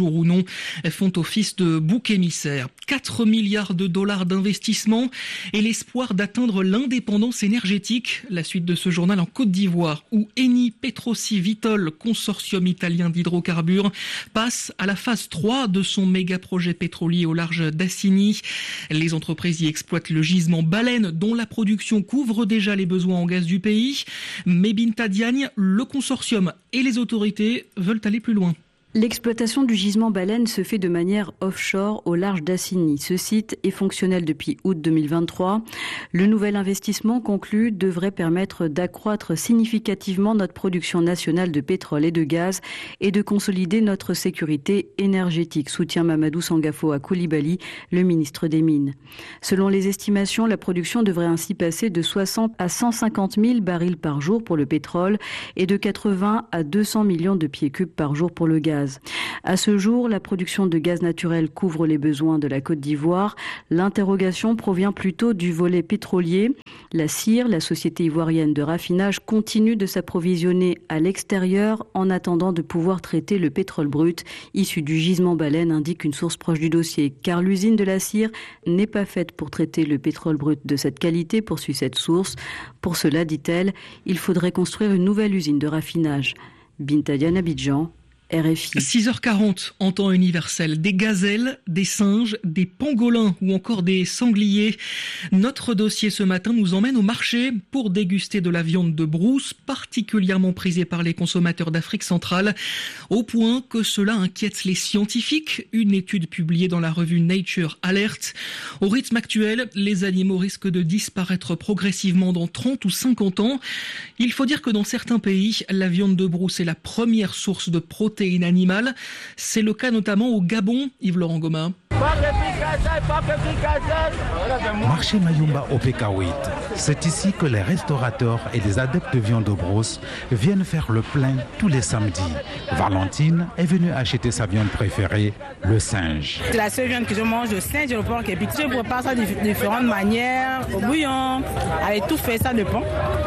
jour ou non, font office de bouc émissaire. 4 milliards de dollars d'investissement et l'espoir d'atteindre l'indépendance énergétique. La suite de ce journal en Côte d'Ivoire, où Eni Petroci Vitol, consortium italien d'hydrocarbures, passe à la phase 3 de son méga-projet pétrolier au large d'Assigny. Les entreprises y exploitent le gisement Baleine, dont la production couvre déjà les besoins en gaz du pays. Mais Binta Diagne, le consortium et les autorités veulent aller plus loin. L'exploitation du gisement Baleine se fait de manière offshore au large d'Assigny. Ce site est fonctionnel depuis août 2023. Le nouvel investissement conclu devrait permettre d'accroître significativement notre production nationale de pétrole et de gaz et de consolider notre sécurité énergétique, soutient Mamadou Sangafo Coulibaly, le ministre des Mines. Selon les estimations, la production devrait ainsi passer de 60 à 150 000 barils par jour pour le pétrole et de 80 à 200 millions de pieds cubes par jour pour le gaz. À ce jour, la production de gaz naturel couvre les besoins de la Côte d'Ivoire. L'interrogation provient plutôt du volet pétrolier. La CIR, la société ivoirienne de raffinage, continue de s'approvisionner à l'extérieur en attendant de pouvoir traiter le pétrole brut issu du gisement Baleine, indique une source proche du dossier. Car l'usine de la CIR n'est pas faite pour traiter le pétrole brut de cette qualité, poursuit cette source. Pour cela, dit-elle, il faudrait construire une nouvelle usine de raffinage. Binta Diagne, Abidjan, RFI. 6h40 en temps universel. Des gazelles, des singes, des pangolins ou encore des sangliers. Notre dossier ce matin nous emmène au marché pour déguster de la viande de brousse, particulièrement prisée par les consommateurs d'Afrique centrale, au point que cela inquiète les scientifiques. Une étude publiée dans la revue Nature alerte. Au rythme actuel, les animaux risquent de disparaître progressivement dans 30 ou 50 ans. Il faut dire que dans certains pays, la viande de brousse est la première source de protéines animale. C'est le cas notamment au Gabon, Yves-Laurent Gomin. Marché Mayumba au Pékawit. C'est ici que les restaurateurs et les adeptes de viande de brousse viennent faire le plein tous les samedis. Valentine est venue acheter sa viande préférée, le singe. C'est la seule viande que je mange, le singe et le porc. Et puis je prépare ça de différentes manières, au bouillon, avec tout fait, ça dépend.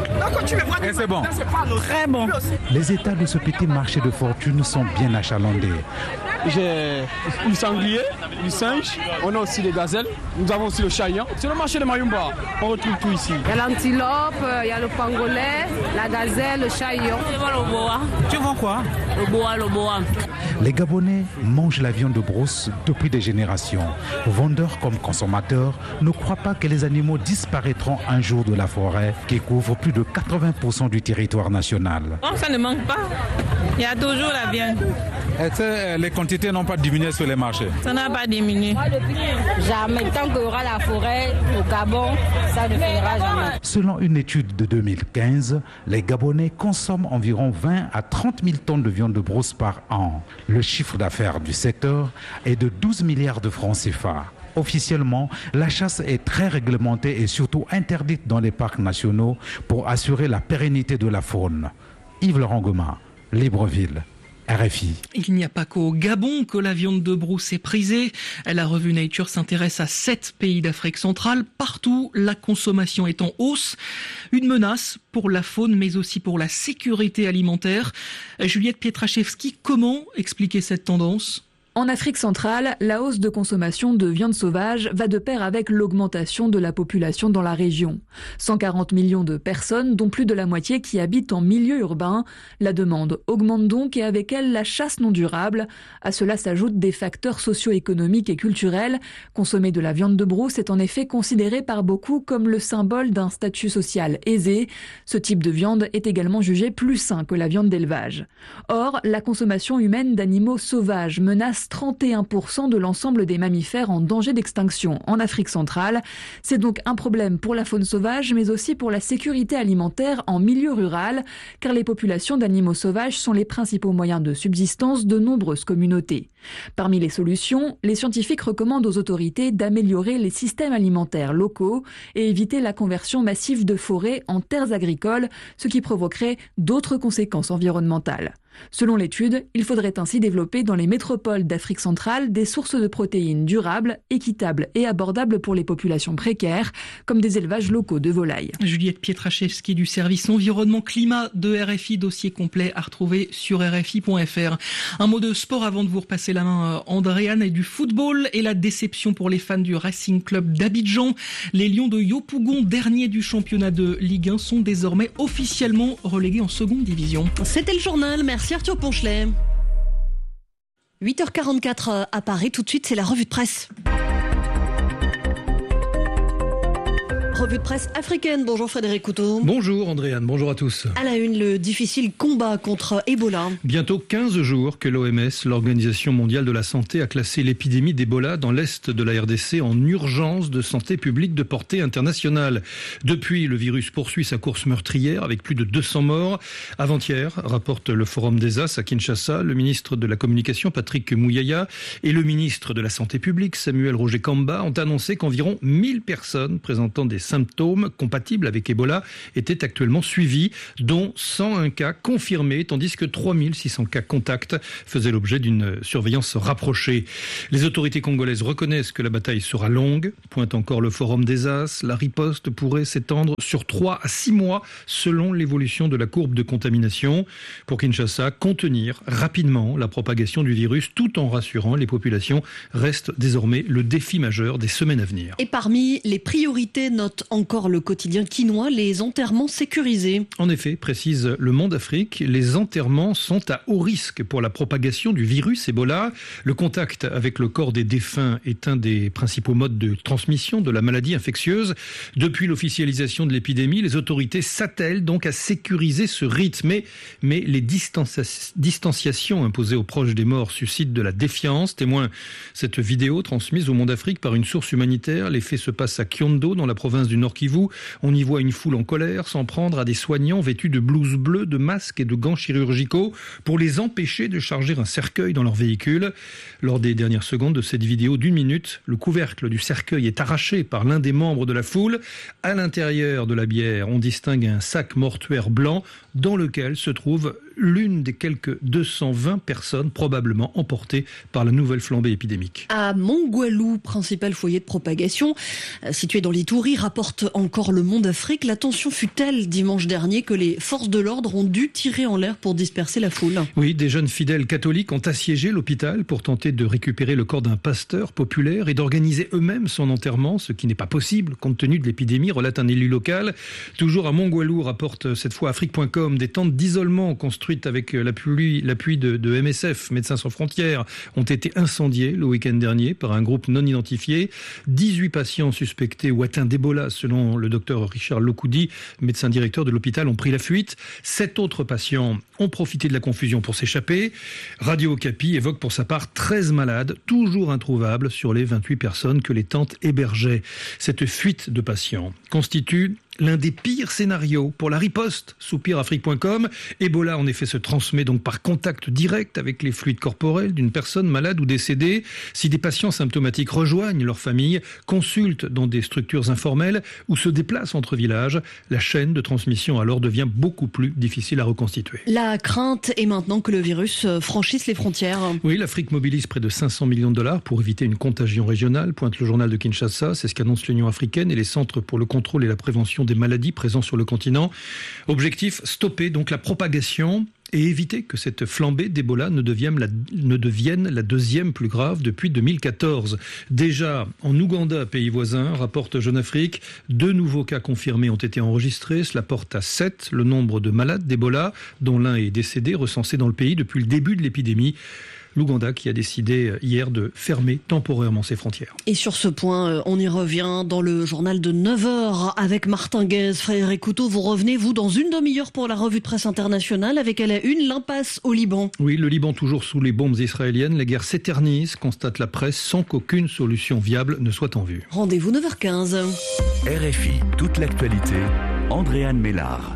Et c'est bon. Très bon. Les états de ce petit marché de fortune sont bien achalandés. J'ai du sanglier, du singe, on a aussi les gazelles, nous avons aussi le chayan. C'est le marché de Mayumba, on retrouve tout ici. Il y a l'antilope, il y a le pangolais, la gazelle, le chayan. Tu vends quoi? Le boa. Les Gabonais mangent la viande de brousse depuis des générations. Vendeurs comme consommateurs ne croient pas que les animaux disparaîtront un jour de la forêt qui couvre plus de 80% du territoire national. Non, ça ne manque pas. Il y a toujours la viande. Est-ce que les quantités n'ont pas diminué sur les marchés? Ça n'a pas diminué. Jamais. Tant qu'il y aura la forêt au Gabon, ça ne finira jamais. Selon une étude de 2015, les Gabonais consomment environ 20 à 30 000 tonnes de viande de brousse par an. Le chiffre d'affaires du secteur est de 12 milliards de francs CFA. Officiellement, la chasse est très réglementée et surtout interdite dans les parcs nationaux pour assurer la pérennité de la faune. Yves-Laurent Gomin, Libreville. RFI. Il n'y a pas qu'au Gabon que la viande de brousse est prisée. La revue Nature s'intéresse à 7 pays d'Afrique centrale. Partout, la consommation est en hausse. Une menace pour la faune, mais aussi pour la sécurité alimentaire. Juliette Pietraszewski, comment expliquer cette tendance ? En Afrique centrale, la hausse de consommation de viande sauvage va de pair avec l'augmentation de la population dans la région. 140 millions de personnes, dont plus de la moitié qui habitent en milieu urbain. La demande augmente donc et avec elle la chasse non durable. À cela s'ajoutent des facteurs socio-économiques et culturels. Consommer de la viande de brousse est en effet considéré par beaucoup comme le symbole d'un statut social aisé. Ce type de viande est également jugé plus sain que la viande d'élevage. Or, la consommation humaine d'animaux sauvages menace 31% de l'ensemble des mammifères en danger d'extinction en Afrique centrale. C'est donc un problème pour la faune sauvage, mais aussi pour la sécurité alimentaire en milieu rural, car les populations d'animaux sauvages sont les principaux moyens de subsistance de nombreuses communautés. Parmi les solutions, les scientifiques recommandent aux autorités d'améliorer les systèmes alimentaires locaux et éviter la conversion massive de forêts en terres agricoles, ce qui provoquerait d'autres conséquences environnementales. Selon l'étude, il faudrait ainsi développer dans les métropoles d'Afrique centrale des sources de protéines durables, équitables et abordables pour les populations précaires, comme des élevages locaux de volailles. Juliette Pietraszewski du service environnement climat de RFI, dossier complet à retrouver sur RFI.fr. Un mot de sport avant de vous repasser la main, Andréane, et du football et la déception pour les fans du Racing Club d'Abidjan. Les Lions de Yopougon, derniers du championnat de Ligue 1, sont désormais officiellement relégués en seconde division. C'était le journal, merci Arthur Ponchelet. 8h44 à Paris, tout de suite c'est la revue de presse. Revue de presse africaine. Bonjour Frédéric Couteau. Bonjour Andréane, bonjour à tous. À la une, le difficile combat contre Ebola. Bientôt 15 jours que l'OMS, l'Organisation mondiale de la santé, a classé l'épidémie d'Ebola dans l'est de la RDC en urgence de santé publique de portée internationale. Depuis, le virus poursuit sa course meurtrière avec plus de 200 morts. Avant-hier, rapporte le Forum des As à Kinshasa, le ministre de la Communication Patrick Mouyaya et le ministre de la Santé publique Samuel Roger Kamba ont annoncé qu'environ 1000 personnes présentant des symptômes compatibles avec Ebola étaient actuellement suivis, dont 101 cas confirmés, tandis que 3600 cas contacts faisaient l'objet d'une surveillance rapprochée. Les autorités congolaises reconnaissent que la bataille sera longue, pointe encore le Forum des As. La riposte pourrait s'étendre sur 3 à 6 mois selon l'évolution de la courbe de contamination. Pour Kinshasa, contenir rapidement la propagation du virus tout en rassurant les populations reste désormais le défi majeur des semaines à venir. Et parmi les priorités, note encore le quotidien quinois, les enterrements sécurisés. En effet, précise Le Monde Afrique, les enterrements sont à haut risque pour la propagation du virus Ebola. Le contact avec le corps des défunts est un des principaux modes de transmission de la maladie infectieuse. Depuis l'officialisation de l'épidémie, les autorités s'attellent donc à sécuriser ce rite. Mais les distanciations imposées aux proches des morts suscitent de la défiance. Témoin cette vidéo transmise au Monde Afrique par une source humanitaire. Les faits se passent à Kyondo, dans la province du Nord Kivu. On y voit une foule en colère s'en prendre à des soignants vêtus de blouses bleues, de masques et de gants chirurgicaux pour les empêcher de charger un cercueil dans leur véhicule. Lors des dernières secondes de cette vidéo d'1 minute, le couvercle du cercueil est arraché par l'un des membres de la foule. À l'intérieur de la bière, on distingue un sac mortuaire blanc dans lequel se trouve l'une des quelques 220 personnes probablement emportées par la nouvelle flambée épidémique. À Mongoualou, principal foyer de propagation, situé dans l'Itourie, rapporte encore Le Monde Afrique. La tension fut telle dimanche dernier que les forces de l'ordre ont dû tirer en l'air pour disperser la foule. Oui, des jeunes fidèles catholiques ont assiégé l'hôpital pour tenter de récupérer le corps d'un pasteur populaire et d'organiser eux-mêmes son enterrement, ce qui n'est pas possible compte tenu de l'épidémie, relate un élu local. Toujours à Mongoualou, rapporte cette fois Afrique.com, des tentes d'isolement construites avec l'appui de MSF, Médecins sans frontières, ont été incendiées le week-end dernier par un groupe non identifié. 18 patients suspectés ou atteints d'Ebola, selon le docteur Richard Lokoudi, médecin directeur de l'hôpital, ont pris la fuite. 7 autres patients ont profité de la confusion pour s'échapper. Radio Okapi évoque pour sa part 13 malades, toujours introuvables sur les 28 personnes que les tentes hébergeaient. Cette fuite de patients constitue l'un des pires scénarios pour la riposte, soupire Afrique.com. Ebola, en effet, se transmet donc par contact direct avec les fluides corporels d'une personne malade ou décédée. Si des patients symptomatiques rejoignent leur famille, consultent dans des structures informelles ou se déplacent entre villages, la chaîne de transmission alors devient beaucoup plus difficile à reconstituer. La crainte est maintenant que le virus franchisse les frontières. Oui, l'Afrique mobilise près de 500 millions de dollars pour éviter une contagion régionale, pointe le journal de Kinshasa. C'est ce qu'annonce l'Union africaine et les centres pour le contrôle et la prévention des maladies présents sur le continent. Objectif, stopper donc la propagation et éviter que cette flambée d'Ebola ne devienne la deuxième plus grave depuis 2014. Déjà, en Ouganda, pays voisin, rapporte Jeune Afrique, 2 nouveaux cas confirmés ont été enregistrés. Cela porte à 7 le nombre de malades d'Ebola, dont l'un est décédé, recensé dans le pays depuis le début de l'épidémie. L'Ouganda qui a décidé hier de fermer temporairement ses frontières. Et sur ce point, on y revient dans le journal de 9h avec Martin Guez. Frédéric Couteau, vous revenez, vous, dans une demi-heure pour la revue de presse internationale avec à la une l'impasse au Liban. Oui, le Liban toujours sous les bombes israéliennes. La guerre s'éternise, constate la presse, sans qu'aucune solution viable ne soit en vue. Rendez-vous 9h15. RFI, toute l'actualité, Andréane Mélard.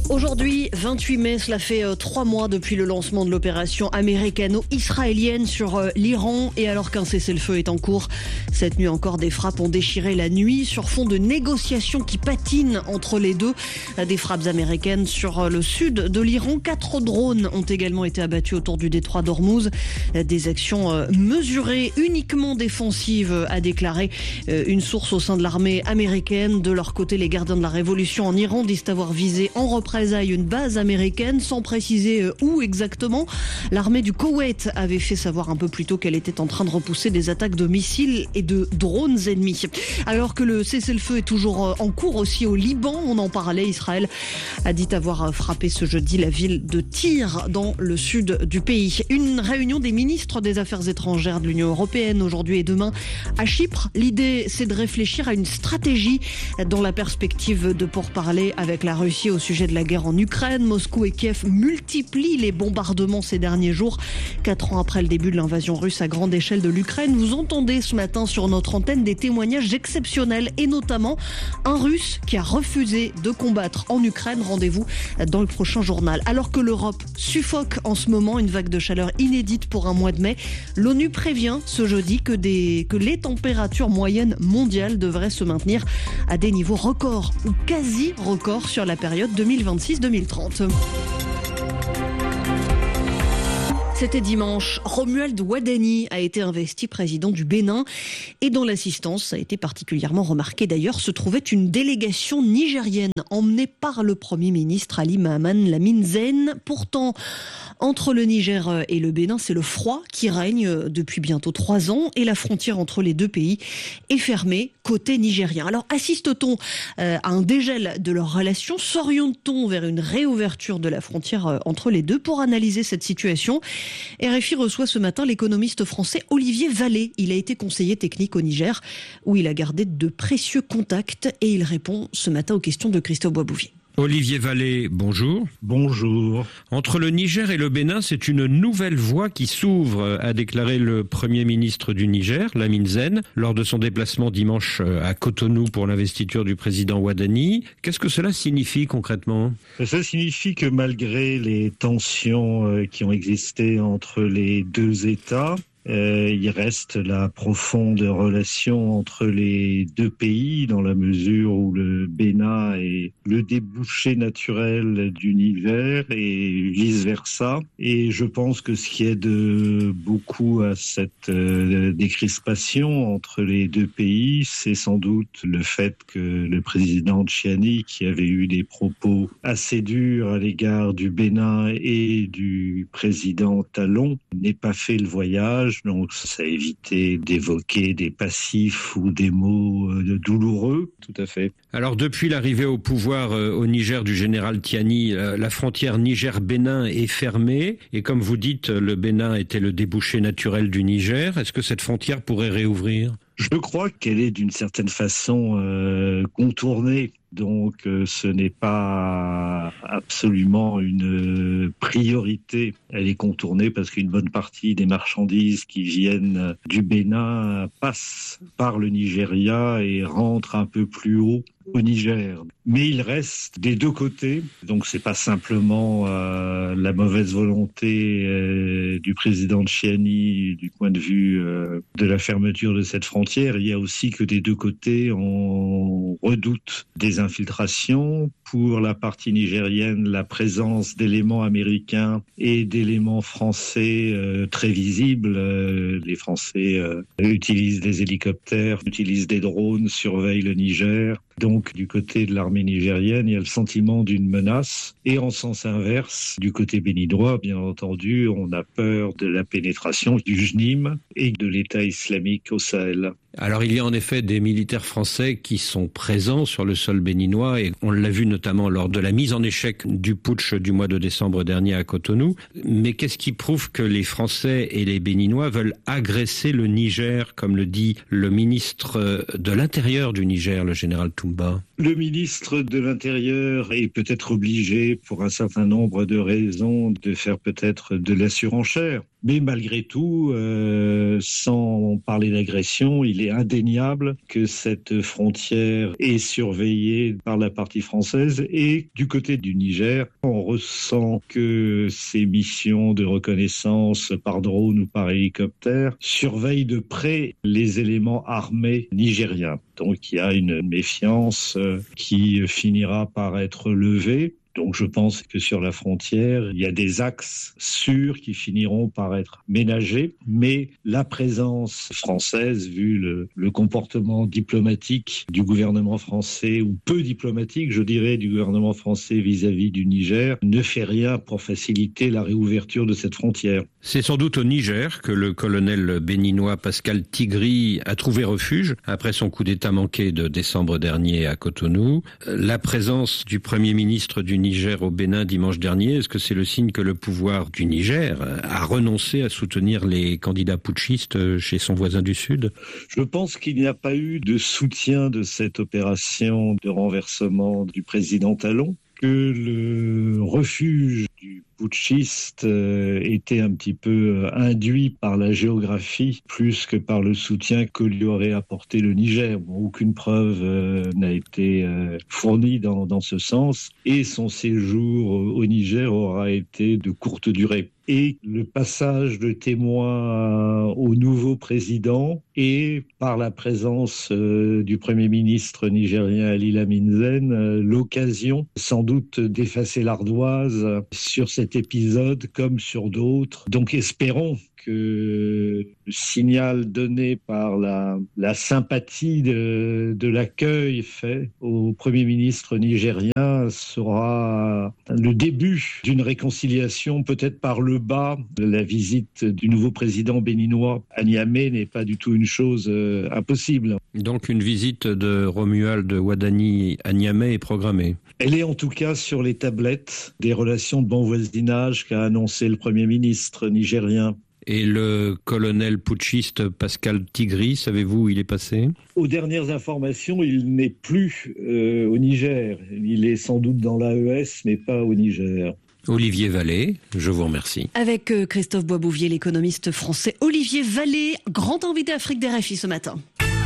Aujourd'hui, 28 mai, cela fait 3 mois depuis le lancement de l'opération américano-israélienne sur l'Iran. Et alors qu'un cessez-le-feu est en cours, cette nuit encore, des frappes ont déchiré la nuit sur fond de négociations qui patinent entre les deux. Des frappes américaines sur le sud de l'Iran. 4 drones ont également été abattus autour du détroit d'Ormuz. Des actions mesurées, uniquement défensives, a déclaré une source au sein de l'armée américaine. De leur côté, les gardiens de la révolution en Iran disent avoir visé en représailles une base américaine, sans préciser où exactement. L'armée du Koweït avait fait savoir un peu plus tôt qu'elle était en train de repousser des attaques de missiles et de drones ennemis. Alors que le cessez-le-feu est toujours en cours aussi au Liban, on en parlait, Israël a dit avoir frappé ce jeudi la ville de Tyr dans le sud du pays. Une réunion des ministres des Affaires étrangères de l'Union européenne aujourd'hui et demain à Chypre. L'idée, c'est de réfléchir à une stratégie dans la perspective de pourparlers avec la Russie au sujet de la guerre en Ukraine. Moscou et Kiev multiplient les bombardements ces derniers jours. 4 ans après le début de l'invasion russe à grande échelle de l'Ukraine, vous entendez ce matin sur notre antenne des témoignages exceptionnels et notamment un Russe qui a refusé de combattre en Ukraine. Rendez-vous dans le prochain journal. Alors que l'Europe suffoque en ce moment, une vague de chaleur inédite pour un mois de mai, l'ONU prévient ce jeudi que les températures moyennes mondiales devraient se maintenir à des niveaux records ou quasi records sur la période 2026-2030. C'était dimanche. Romuald Wadani a été investi président du Bénin et dans l'assistance, ça a été particulièrement remarqué d'ailleurs, se trouvait une délégation nigérienne emmenée par le Premier ministre Ali Mahaman Lamine Zen. Pourtant, entre le Niger et le Bénin, c'est le froid qui règne depuis bientôt 3 ans et la frontière entre les deux pays est fermée côté nigérien. Alors assiste-t-on à un dégel de leurs relations? S'oriente-t-on vers une réouverture de la frontière entre les deux? Pour analyser cette situation, RFI reçoit ce matin l'économiste français Olivier Vallée. Il a été conseiller technique au Niger où il a gardé de précieux contacts et il répond ce matin aux questions de Christophe Boisbouvier. Olivier Vallée, bonjour. Bonjour. Entre le Niger et le Bénin, c'est une nouvelle voie qui s'ouvre, a déclaré le Premier ministre du Niger, Lamine Zen, lors de son déplacement dimanche à Cotonou pour l'investiture du président Wadani. Qu'est-ce que cela signifie concrètement? Ça signifie que malgré les tensions qui ont existé entre les deux États, il reste la profonde relation entre les deux pays dans la mesure où le Bénin est le débouché naturel du Niger et vice-versa. Et je pense que ce qui aide beaucoup à cette décrispation entre les deux pays, c'est sans doute le fait que le président Tchiani, qui avait eu des propos assez durs à l'égard du Bénin et du président Talon, n'ait pas fait le voyage. Donc ça a évité d'évoquer des passifs ou des mots douloureux. Tout à fait. Alors depuis l'arrivée au pouvoir au Niger du général Tiani, la frontière Niger-Bénin est fermée et comme vous dites, le Bénin était le débouché naturel du Niger. Est-ce que cette frontière pourrait réouvrir? Je crois qu'elle est d'une certaine façon contournée. Donc ce n'est pas absolument une priorité. Elle est contournée parce qu'une bonne partie des marchandises qui viennent du Bénin passent par le Nigeria et rentrent un peu plus haut au Niger. Mais il reste des deux côtés, donc c'est pas simplement la mauvaise volonté du président Tchiani du point de vue de la fermeture de cette frontière. Il y a aussi que des deux côtés on redoute des infiltrations. Pour la partie nigérienne, la présence d'éléments américains et d'éléments français très visibles. Les Français utilisent des hélicoptères, utilisent des drones, surveillent le Niger. Donc, du côté de l'armée nigérienne, il y a le sentiment d'une menace. Et en sens inverse, du côté béninois, bien entendu, on a peur de la pénétration du JNIM et de l'État islamique au Sahel. Alors il y a en effet des militaires français qui sont présents sur le sol béninois et on l'a vu notamment lors de la mise en échec du putsch du mois de décembre dernier à Cotonou. Mais qu'est-ce qui prouve que les Français et les Béninois veulent agresser le Niger, comme le dit le ministre de l'Intérieur du Niger, le général Toumba? Le ministre de l'Intérieur est peut-être obligé, pour un certain nombre de raisons, de faire peut-être de la surenchère. Mais malgré tout, sans parler d'agression, il est indéniable que cette frontière est surveillée par la partie française. Et du côté du Niger, on ressent que ces missions de reconnaissance par drone ou par hélicoptère surveillent de près les éléments armés nigériens. Donc il y a une méfiance qui finira par être levée. Donc je pense que sur la frontière, il y a des axes sûrs qui finiront par être ménagés, mais la présence française, vu le comportement diplomatique du gouvernement français, ou peu diplomatique, je dirais, du gouvernement français vis-à-vis du Niger, ne fait rien pour faciliter la réouverture de cette frontière. C'est sans doute au Niger que le colonel béninois Pascal Tigri a trouvé refuge après son coup d'État manqué de décembre dernier à Cotonou. La présence du Premier ministre du Niger au Bénin dimanche dernier, est-ce que c'est le signe que le pouvoir du Niger a renoncé à soutenir les candidats putschistes chez son voisin du Sud? Je pense qu'il n'y a pas eu de soutien de cette opération de renversement du président Talon, que le refuge du putschiste était un petit peu induit par la géographie plus que par le soutien que lui aurait apporté le Niger. Aucune preuve n'a été fournie dans ce sens, et son séjour au Niger aura été de courte durée. Et le passage de témoins au nouveau président et par la présence du Premier ministre nigérien Ali Lamine Zen, l'occasion sans doute d'effacer l'ardoise sur cet épisode comme sur d'autres. Donc espérons que le signal donné par la sympathie de l'accueil fait au Premier ministre nigérien sera le début d'une réconciliation, peut-être par le bas. La visite du nouveau président béninois à Niamey n'est pas du tout une chose impossible. Donc une visite de Romuald Wadani à Niamey est programmée. Elle est en tout cas sur les tablettes des relations de bon voisinage qu'a annoncé le Premier ministre nigérien. Et le colonel putschiste Pascal Tigri, savez-vous où il est passé? Aux dernières informations, il n'est plus au Niger. Il est sans doute dans l'AES, mais pas au Niger. Olivier Vallée, je vous remercie. Avec Christophe Boisbouvier, l'économiste français Olivier Vallée, grand invité Afrique des RFI ce matin.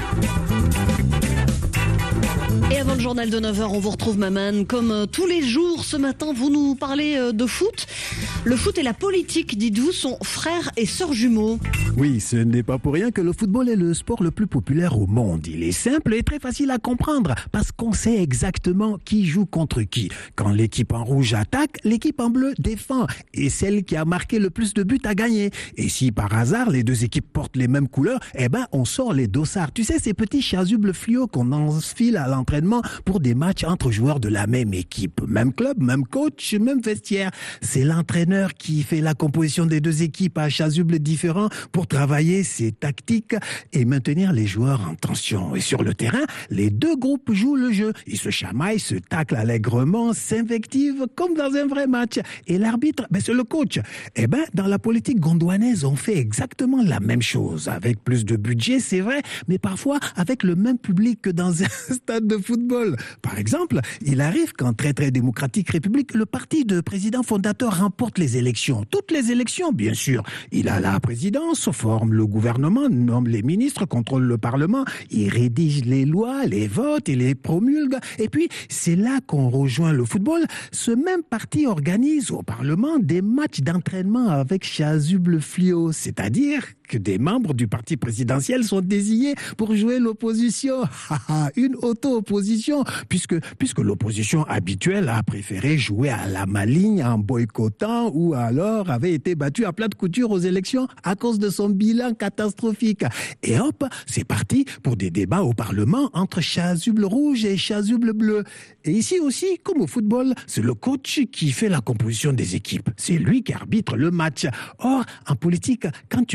Et avant le journal de 9h, on vous retrouve Maman. Comme tous les jours, ce matin, vous nous parlez de foot. Le foot et la politique, dites-vous, sont frères et sœurs jumeaux. Oui, ce n'est pas pour rien que le football est le sport le plus populaire au monde. Il est simple et très facile à comprendre parce qu'on sait exactement qui joue contre qui. Quand l'équipe en rouge attaque, l'équipe en bleu défend. Et celle qui a marqué le plus de buts a gagné. Et si par hasard les deux équipes portent les mêmes couleurs, on sort les dossards. Tu sais, ces petits chasubles fluo qu'on enfile à l'entraînement pour des matchs entre joueurs de la même équipe. Même club, même coach, même vestiaire. C'est l'entraîneur qui fait la composition des deux équipes à chasubles différents pour travailler ses tactiques et maintenir les joueurs en tension. Et sur le terrain, les deux groupes jouent le jeu. Ils se chamaillent, se taclent allègrement, s'invectivent comme dans un vrai match. Et l'arbitre, c'est le coach. Dans la politique gondouanaise, on fait exactement la même chose. Avec plus de budget, c'est vrai, mais parfois avec le même public que dans un stade de football. Par exemple, il arrive qu'en très démocratique république, le parti de président fondateur remporte les élections. Toutes les élections, bien sûr. Il a la présidence, forme le gouvernement, nomme les ministres, contrôle le parlement, il rédige les lois, les votes, il les promulgue. Et puis, c'est là qu'on rejoint le football. Ce même parti organise au parlement des matchs d'entraînement avec chasuble fluo, c'est-à-dire que des membres du parti présidentiel sont désignés pour jouer l'opposition. Une auto-opposition, puisque l'opposition habituelle a préféré jouer à la maligne en boycottant ou alors avait été battue à plat de couture aux élections à cause de son bilan catastrophique. Et hop, c'est parti pour des débats au Parlement entre chasuble rouge et chasuble bleu. Et ici aussi, comme au football, c'est le coach qui fait la composition des équipes. C'est lui qui arbitre le match. Or, en politique, quand tu contrôles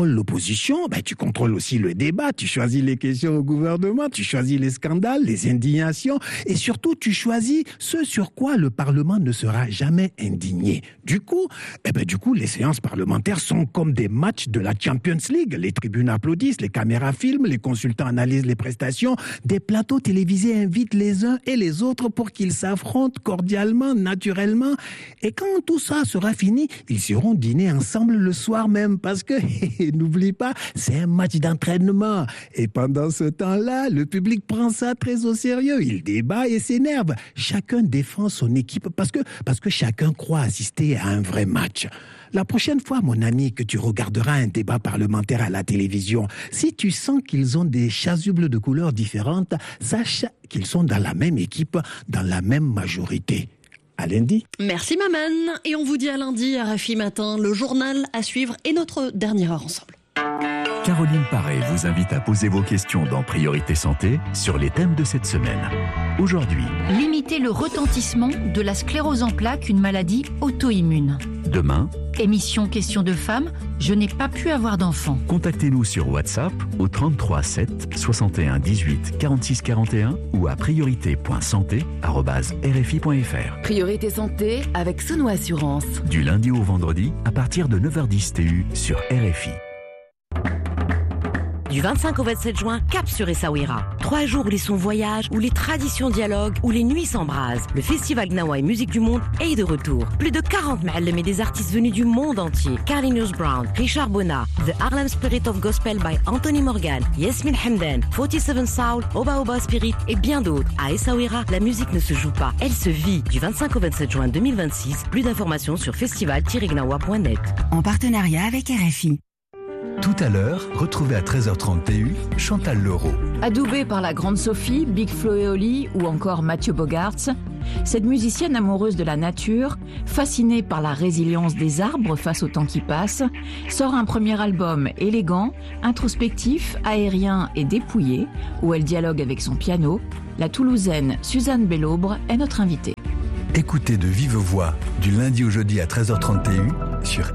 contrôles l'opposition, tu contrôles aussi le débat, tu choisis les questions au gouvernement, tu choisis les scandales, les indignations, et surtout tu choisis ce sur quoi le Parlement ne sera jamais indigné. Du coup, les séances parlementaires sont comme des matchs de la Champions League. Les tribunes applaudissent, les caméras filment, les consultants analysent les prestations, des plateaux télévisés invitent les uns et les autres pour qu'ils s'affrontent cordialement, naturellement. Et quand tout ça sera fini, ils iront dîner ensemble le soir même parce que, n'oublie pas, c'est un match d'entraînement. Et pendant ce temps-là, le public prend ça très au sérieux. Il débat et s'énerve. Chacun défend son équipe parce que chacun croit assister à un vrai match. La prochaine fois, mon ami, que tu regarderas un débat parlementaire à la télévision, si tu sens qu'ils ont des chasubles de couleurs différentes, sache qu'ils sont dans la même équipe, dans la même majorité. À lundi. Merci Maman. Et on vous dit à lundi, RFI Matin, le journal à suivre et notre dernière heure ensemble. Caroline Paré vous invite à poser vos questions dans Priorité Santé sur les thèmes de cette semaine. Aujourd'hui, limiter le retentissement de la sclérose en plaques, une maladie auto-immune. Demain, émission Questions de femmes, je n'ai pas pu avoir d'enfant. Contactez-nous sur WhatsApp au 33 7 61 18 46 41 ou à priorité.santé@rfi.fr. Priorité Santé avec Sono Assurance. Du lundi au vendredi à partir de 9h10 TU sur RFI. Du 25 au 27 juin, cap sur Essaouira. 3 jours où les sons voyagent, où les traditions dialoguent, où les nuits s'embrasent. Le festival Gnawa et Musique du Monde est de retour. Plus de 40 ma'allem et des artistes venus du monde entier. Carlinhos Brown, Richard Bona, The Harlem Spirit of Gospel by Anthony Morgan, Yasmine Hamdan, 47 Soul, Oba Oba Spirit et bien d'autres. À Essaouira, la musique ne se joue pas, elle se vit. Du 25 au 27 juin 2026, plus d'informations sur festival-gnawa.net. En partenariat avec RFI. Tout à l'heure, retrouvez à 13h30 TU Chantal Leroux. Adoubée par la grande Sophie, Big Flo et Oli ou encore Mathieu Bogarts, cette musicienne amoureuse de la nature, fascinée par la résilience des arbres face au temps qui passe, sort un premier album élégant, introspectif, aérien et dépouillé, où elle dialogue avec son piano. La Toulousaine Suzanne Bellobre est notre invitée. Écoutez de vive voix du lundi au jeudi à 13h30 TU sur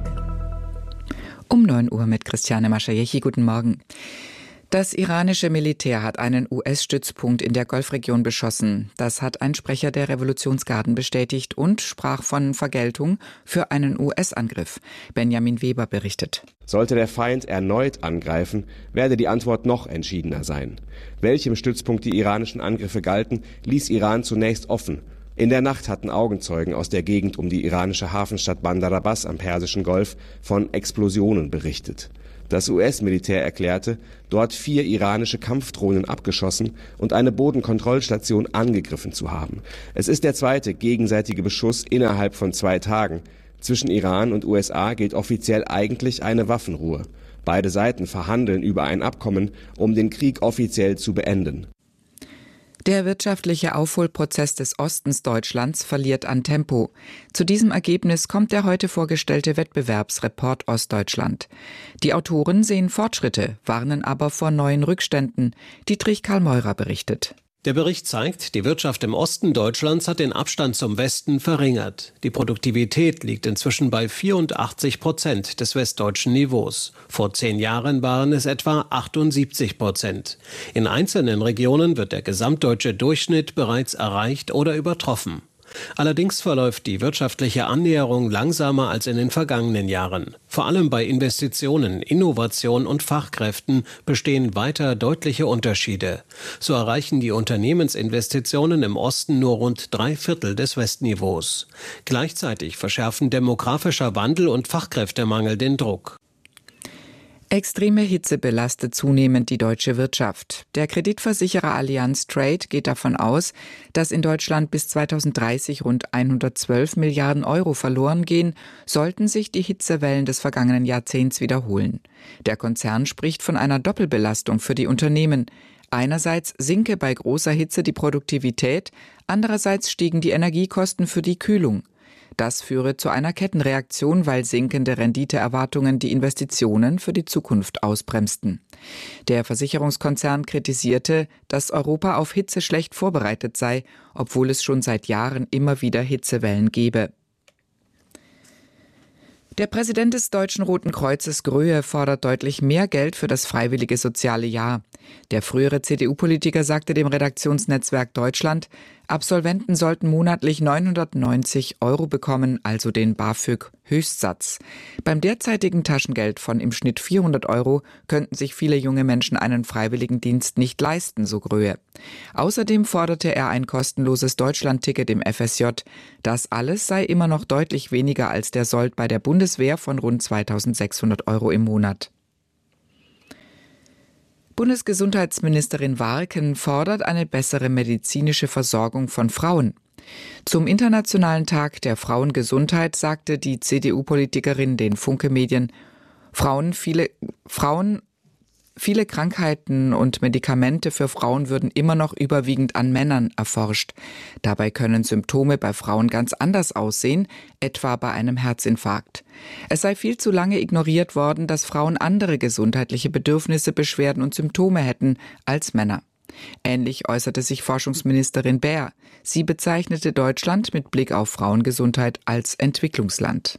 Um 9 Uhr mit Christiane Maschajechi. Guten Morgen. Das iranische Militär hat einen US-Stützpunkt in der Golfregion beschossen. Das hat ein Sprecher der Revolutionsgarden bestätigt und sprach von Vergeltung für einen US-Angriff. Benjamin Weber berichtet. Sollte der Feind erneut angreifen, werde die Antwort noch entschiedener sein. Welchem Stützpunkt die iranischen Angriffe galten, ließ Iran zunächst offen. In der Nacht hatten Augenzeugen aus der Gegend um die iranische Hafenstadt Bandar Abbas am Persischen Golf von Explosionen berichtet. Das US-Militär erklärte, dort 4 iranische Kampfdrohnen abgeschossen und eine Bodenkontrollstation angegriffen zu haben. Es ist der zweite gegenseitige Beschuss innerhalb von 2 Tagen. Zwischen Iran und USA gilt offiziell eigentlich eine Waffenruhe. Beide Seiten verhandeln über ein Abkommen, um den Krieg offiziell zu beenden. Der wirtschaftliche Aufholprozess des Ostens Deutschlands verliert an Tempo. Zu diesem Ergebnis kommt der heute vorgestellte Wettbewerbsreport Ostdeutschland. Die Autoren sehen Fortschritte, warnen aber vor neuen Rückständen. Dietrich Karl Meurer berichtet. Der Bericht zeigt, die Wirtschaft im Osten Deutschlands hat den Abstand zum Westen verringert. Die Produktivität liegt inzwischen bei 84% des westdeutschen Niveaus. Vor 10 Jahren waren es etwa 78%. In einzelnen Regionen wird der gesamtdeutsche Durchschnitt bereits erreicht oder übertroffen. Allerdings verläuft die wirtschaftliche Annäherung langsamer als in den vergangenen Jahren. Vor allem bei Investitionen, Innovation und Fachkräften bestehen weiter deutliche Unterschiede. So erreichen die Unternehmensinvestitionen im Osten nur rund 3/4 des Westniveaus. Gleichzeitig verschärfen demografischer Wandel und Fachkräftemangel den Druck. Extreme Hitze belastet zunehmend die deutsche Wirtschaft. Der Kreditversicherer Allianz Trade geht davon aus, dass in Deutschland bis 2030 rund 112 Milliarden Euro verloren gehen, sollten sich die Hitzewellen des vergangenen Jahrzehnts wiederholen. Der Konzern spricht von einer Doppelbelastung für die Unternehmen. Einerseits sinke bei großer Hitze die Produktivität, andererseits stiegen die Energiekosten für die Kühlung. Das führe zu einer Kettenreaktion, weil sinkende Renditeerwartungen die Investitionen für die Zukunft ausbremsten. Der Versicherungskonzern kritisierte, dass Europa auf Hitze schlecht vorbereitet sei, obwohl es schon seit Jahren immer wieder Hitzewellen gebe. Der Präsident des Deutschen Roten Kreuzes Gröhe fordert deutlich mehr Geld für das freiwillige soziale Jahr. Der frühere CDU-Politiker sagte dem Redaktionsnetzwerk Deutschland, Absolventen sollten monatlich 990 € bekommen, also den BAföG-Höchstsatz. Beim derzeitigen Taschengeld von im Schnitt 400 € könnten sich viele junge Menschen einen Freiwilligendienst nicht leisten, so Gröhe. Außerdem forderte er ein kostenloses Deutschlandticket im FSJ. Das alles sei immer noch deutlich weniger als der Sold bei der Bundeswehr von rund 2.600 € im Monat. Bundesgesundheitsministerin Warken fordert eine bessere medizinische Versorgung von Frauen. Zum Internationalen Tag der Frauengesundheit sagte die CDU-Politikerin den Funke-Medien, Viele Krankheiten und Medikamente für Frauen würden immer noch überwiegend an Männern erforscht. Dabei können Symptome bei Frauen ganz anders aussehen, etwa bei einem Herzinfarkt. Es sei viel zu lange ignoriert worden, dass Frauen andere gesundheitliche Bedürfnisse, Beschwerden und Symptome hätten als Männer. Ähnlich äußerte sich Forschungsministerin Baer. Sie bezeichnete Deutschland mit Blick auf Frauengesundheit als Entwicklungsland.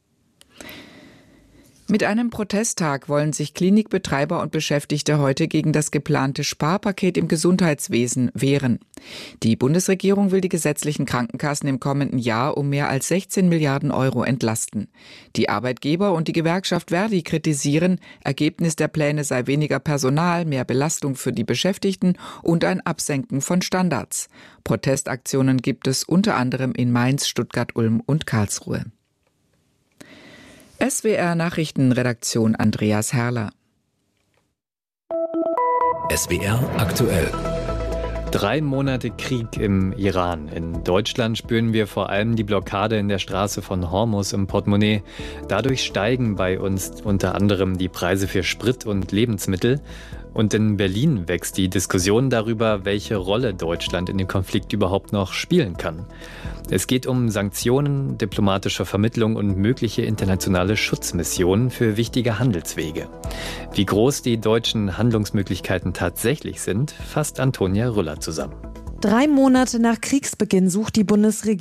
Mit einem Protesttag wollen sich Klinikbetreiber und Beschäftigte heute gegen das geplante Sparpaket im Gesundheitswesen wehren. Die Bundesregierung will die gesetzlichen Krankenkassen im kommenden Jahr um mehr als 16 Milliarden € entlasten. Die Arbeitgeber und die Gewerkschaft Verdi kritisieren, Ergebnis der Pläne sei weniger Personal, mehr Belastung für die Beschäftigten und ein Absenken von Standards. Protestaktionen gibt es unter anderem in Mainz, Stuttgart, Ulm und Karlsruhe. SWR Nachrichtenredaktion Andreas Herrler. SWR aktuell. 3 Monate Krieg im Iran. In Deutschland spüren wir vor allem die Blockade in der Straße von Hormuz im Portemonnaie. Dadurch steigen bei uns unter anderem die Preise für Sprit und Lebensmittel. Und in Berlin wächst die Diskussion darüber, welche Rolle Deutschland in dem Konflikt überhaupt noch spielen kann. Es geht um Sanktionen, diplomatische Vermittlung und mögliche internationale Schutzmissionen für wichtige Handelswege. Wie groß die deutschen Handlungsmöglichkeiten tatsächlich sind, fasst Antonia Rüller zusammen. 3 Monate nach Kriegsbeginn sucht die Bundesregierung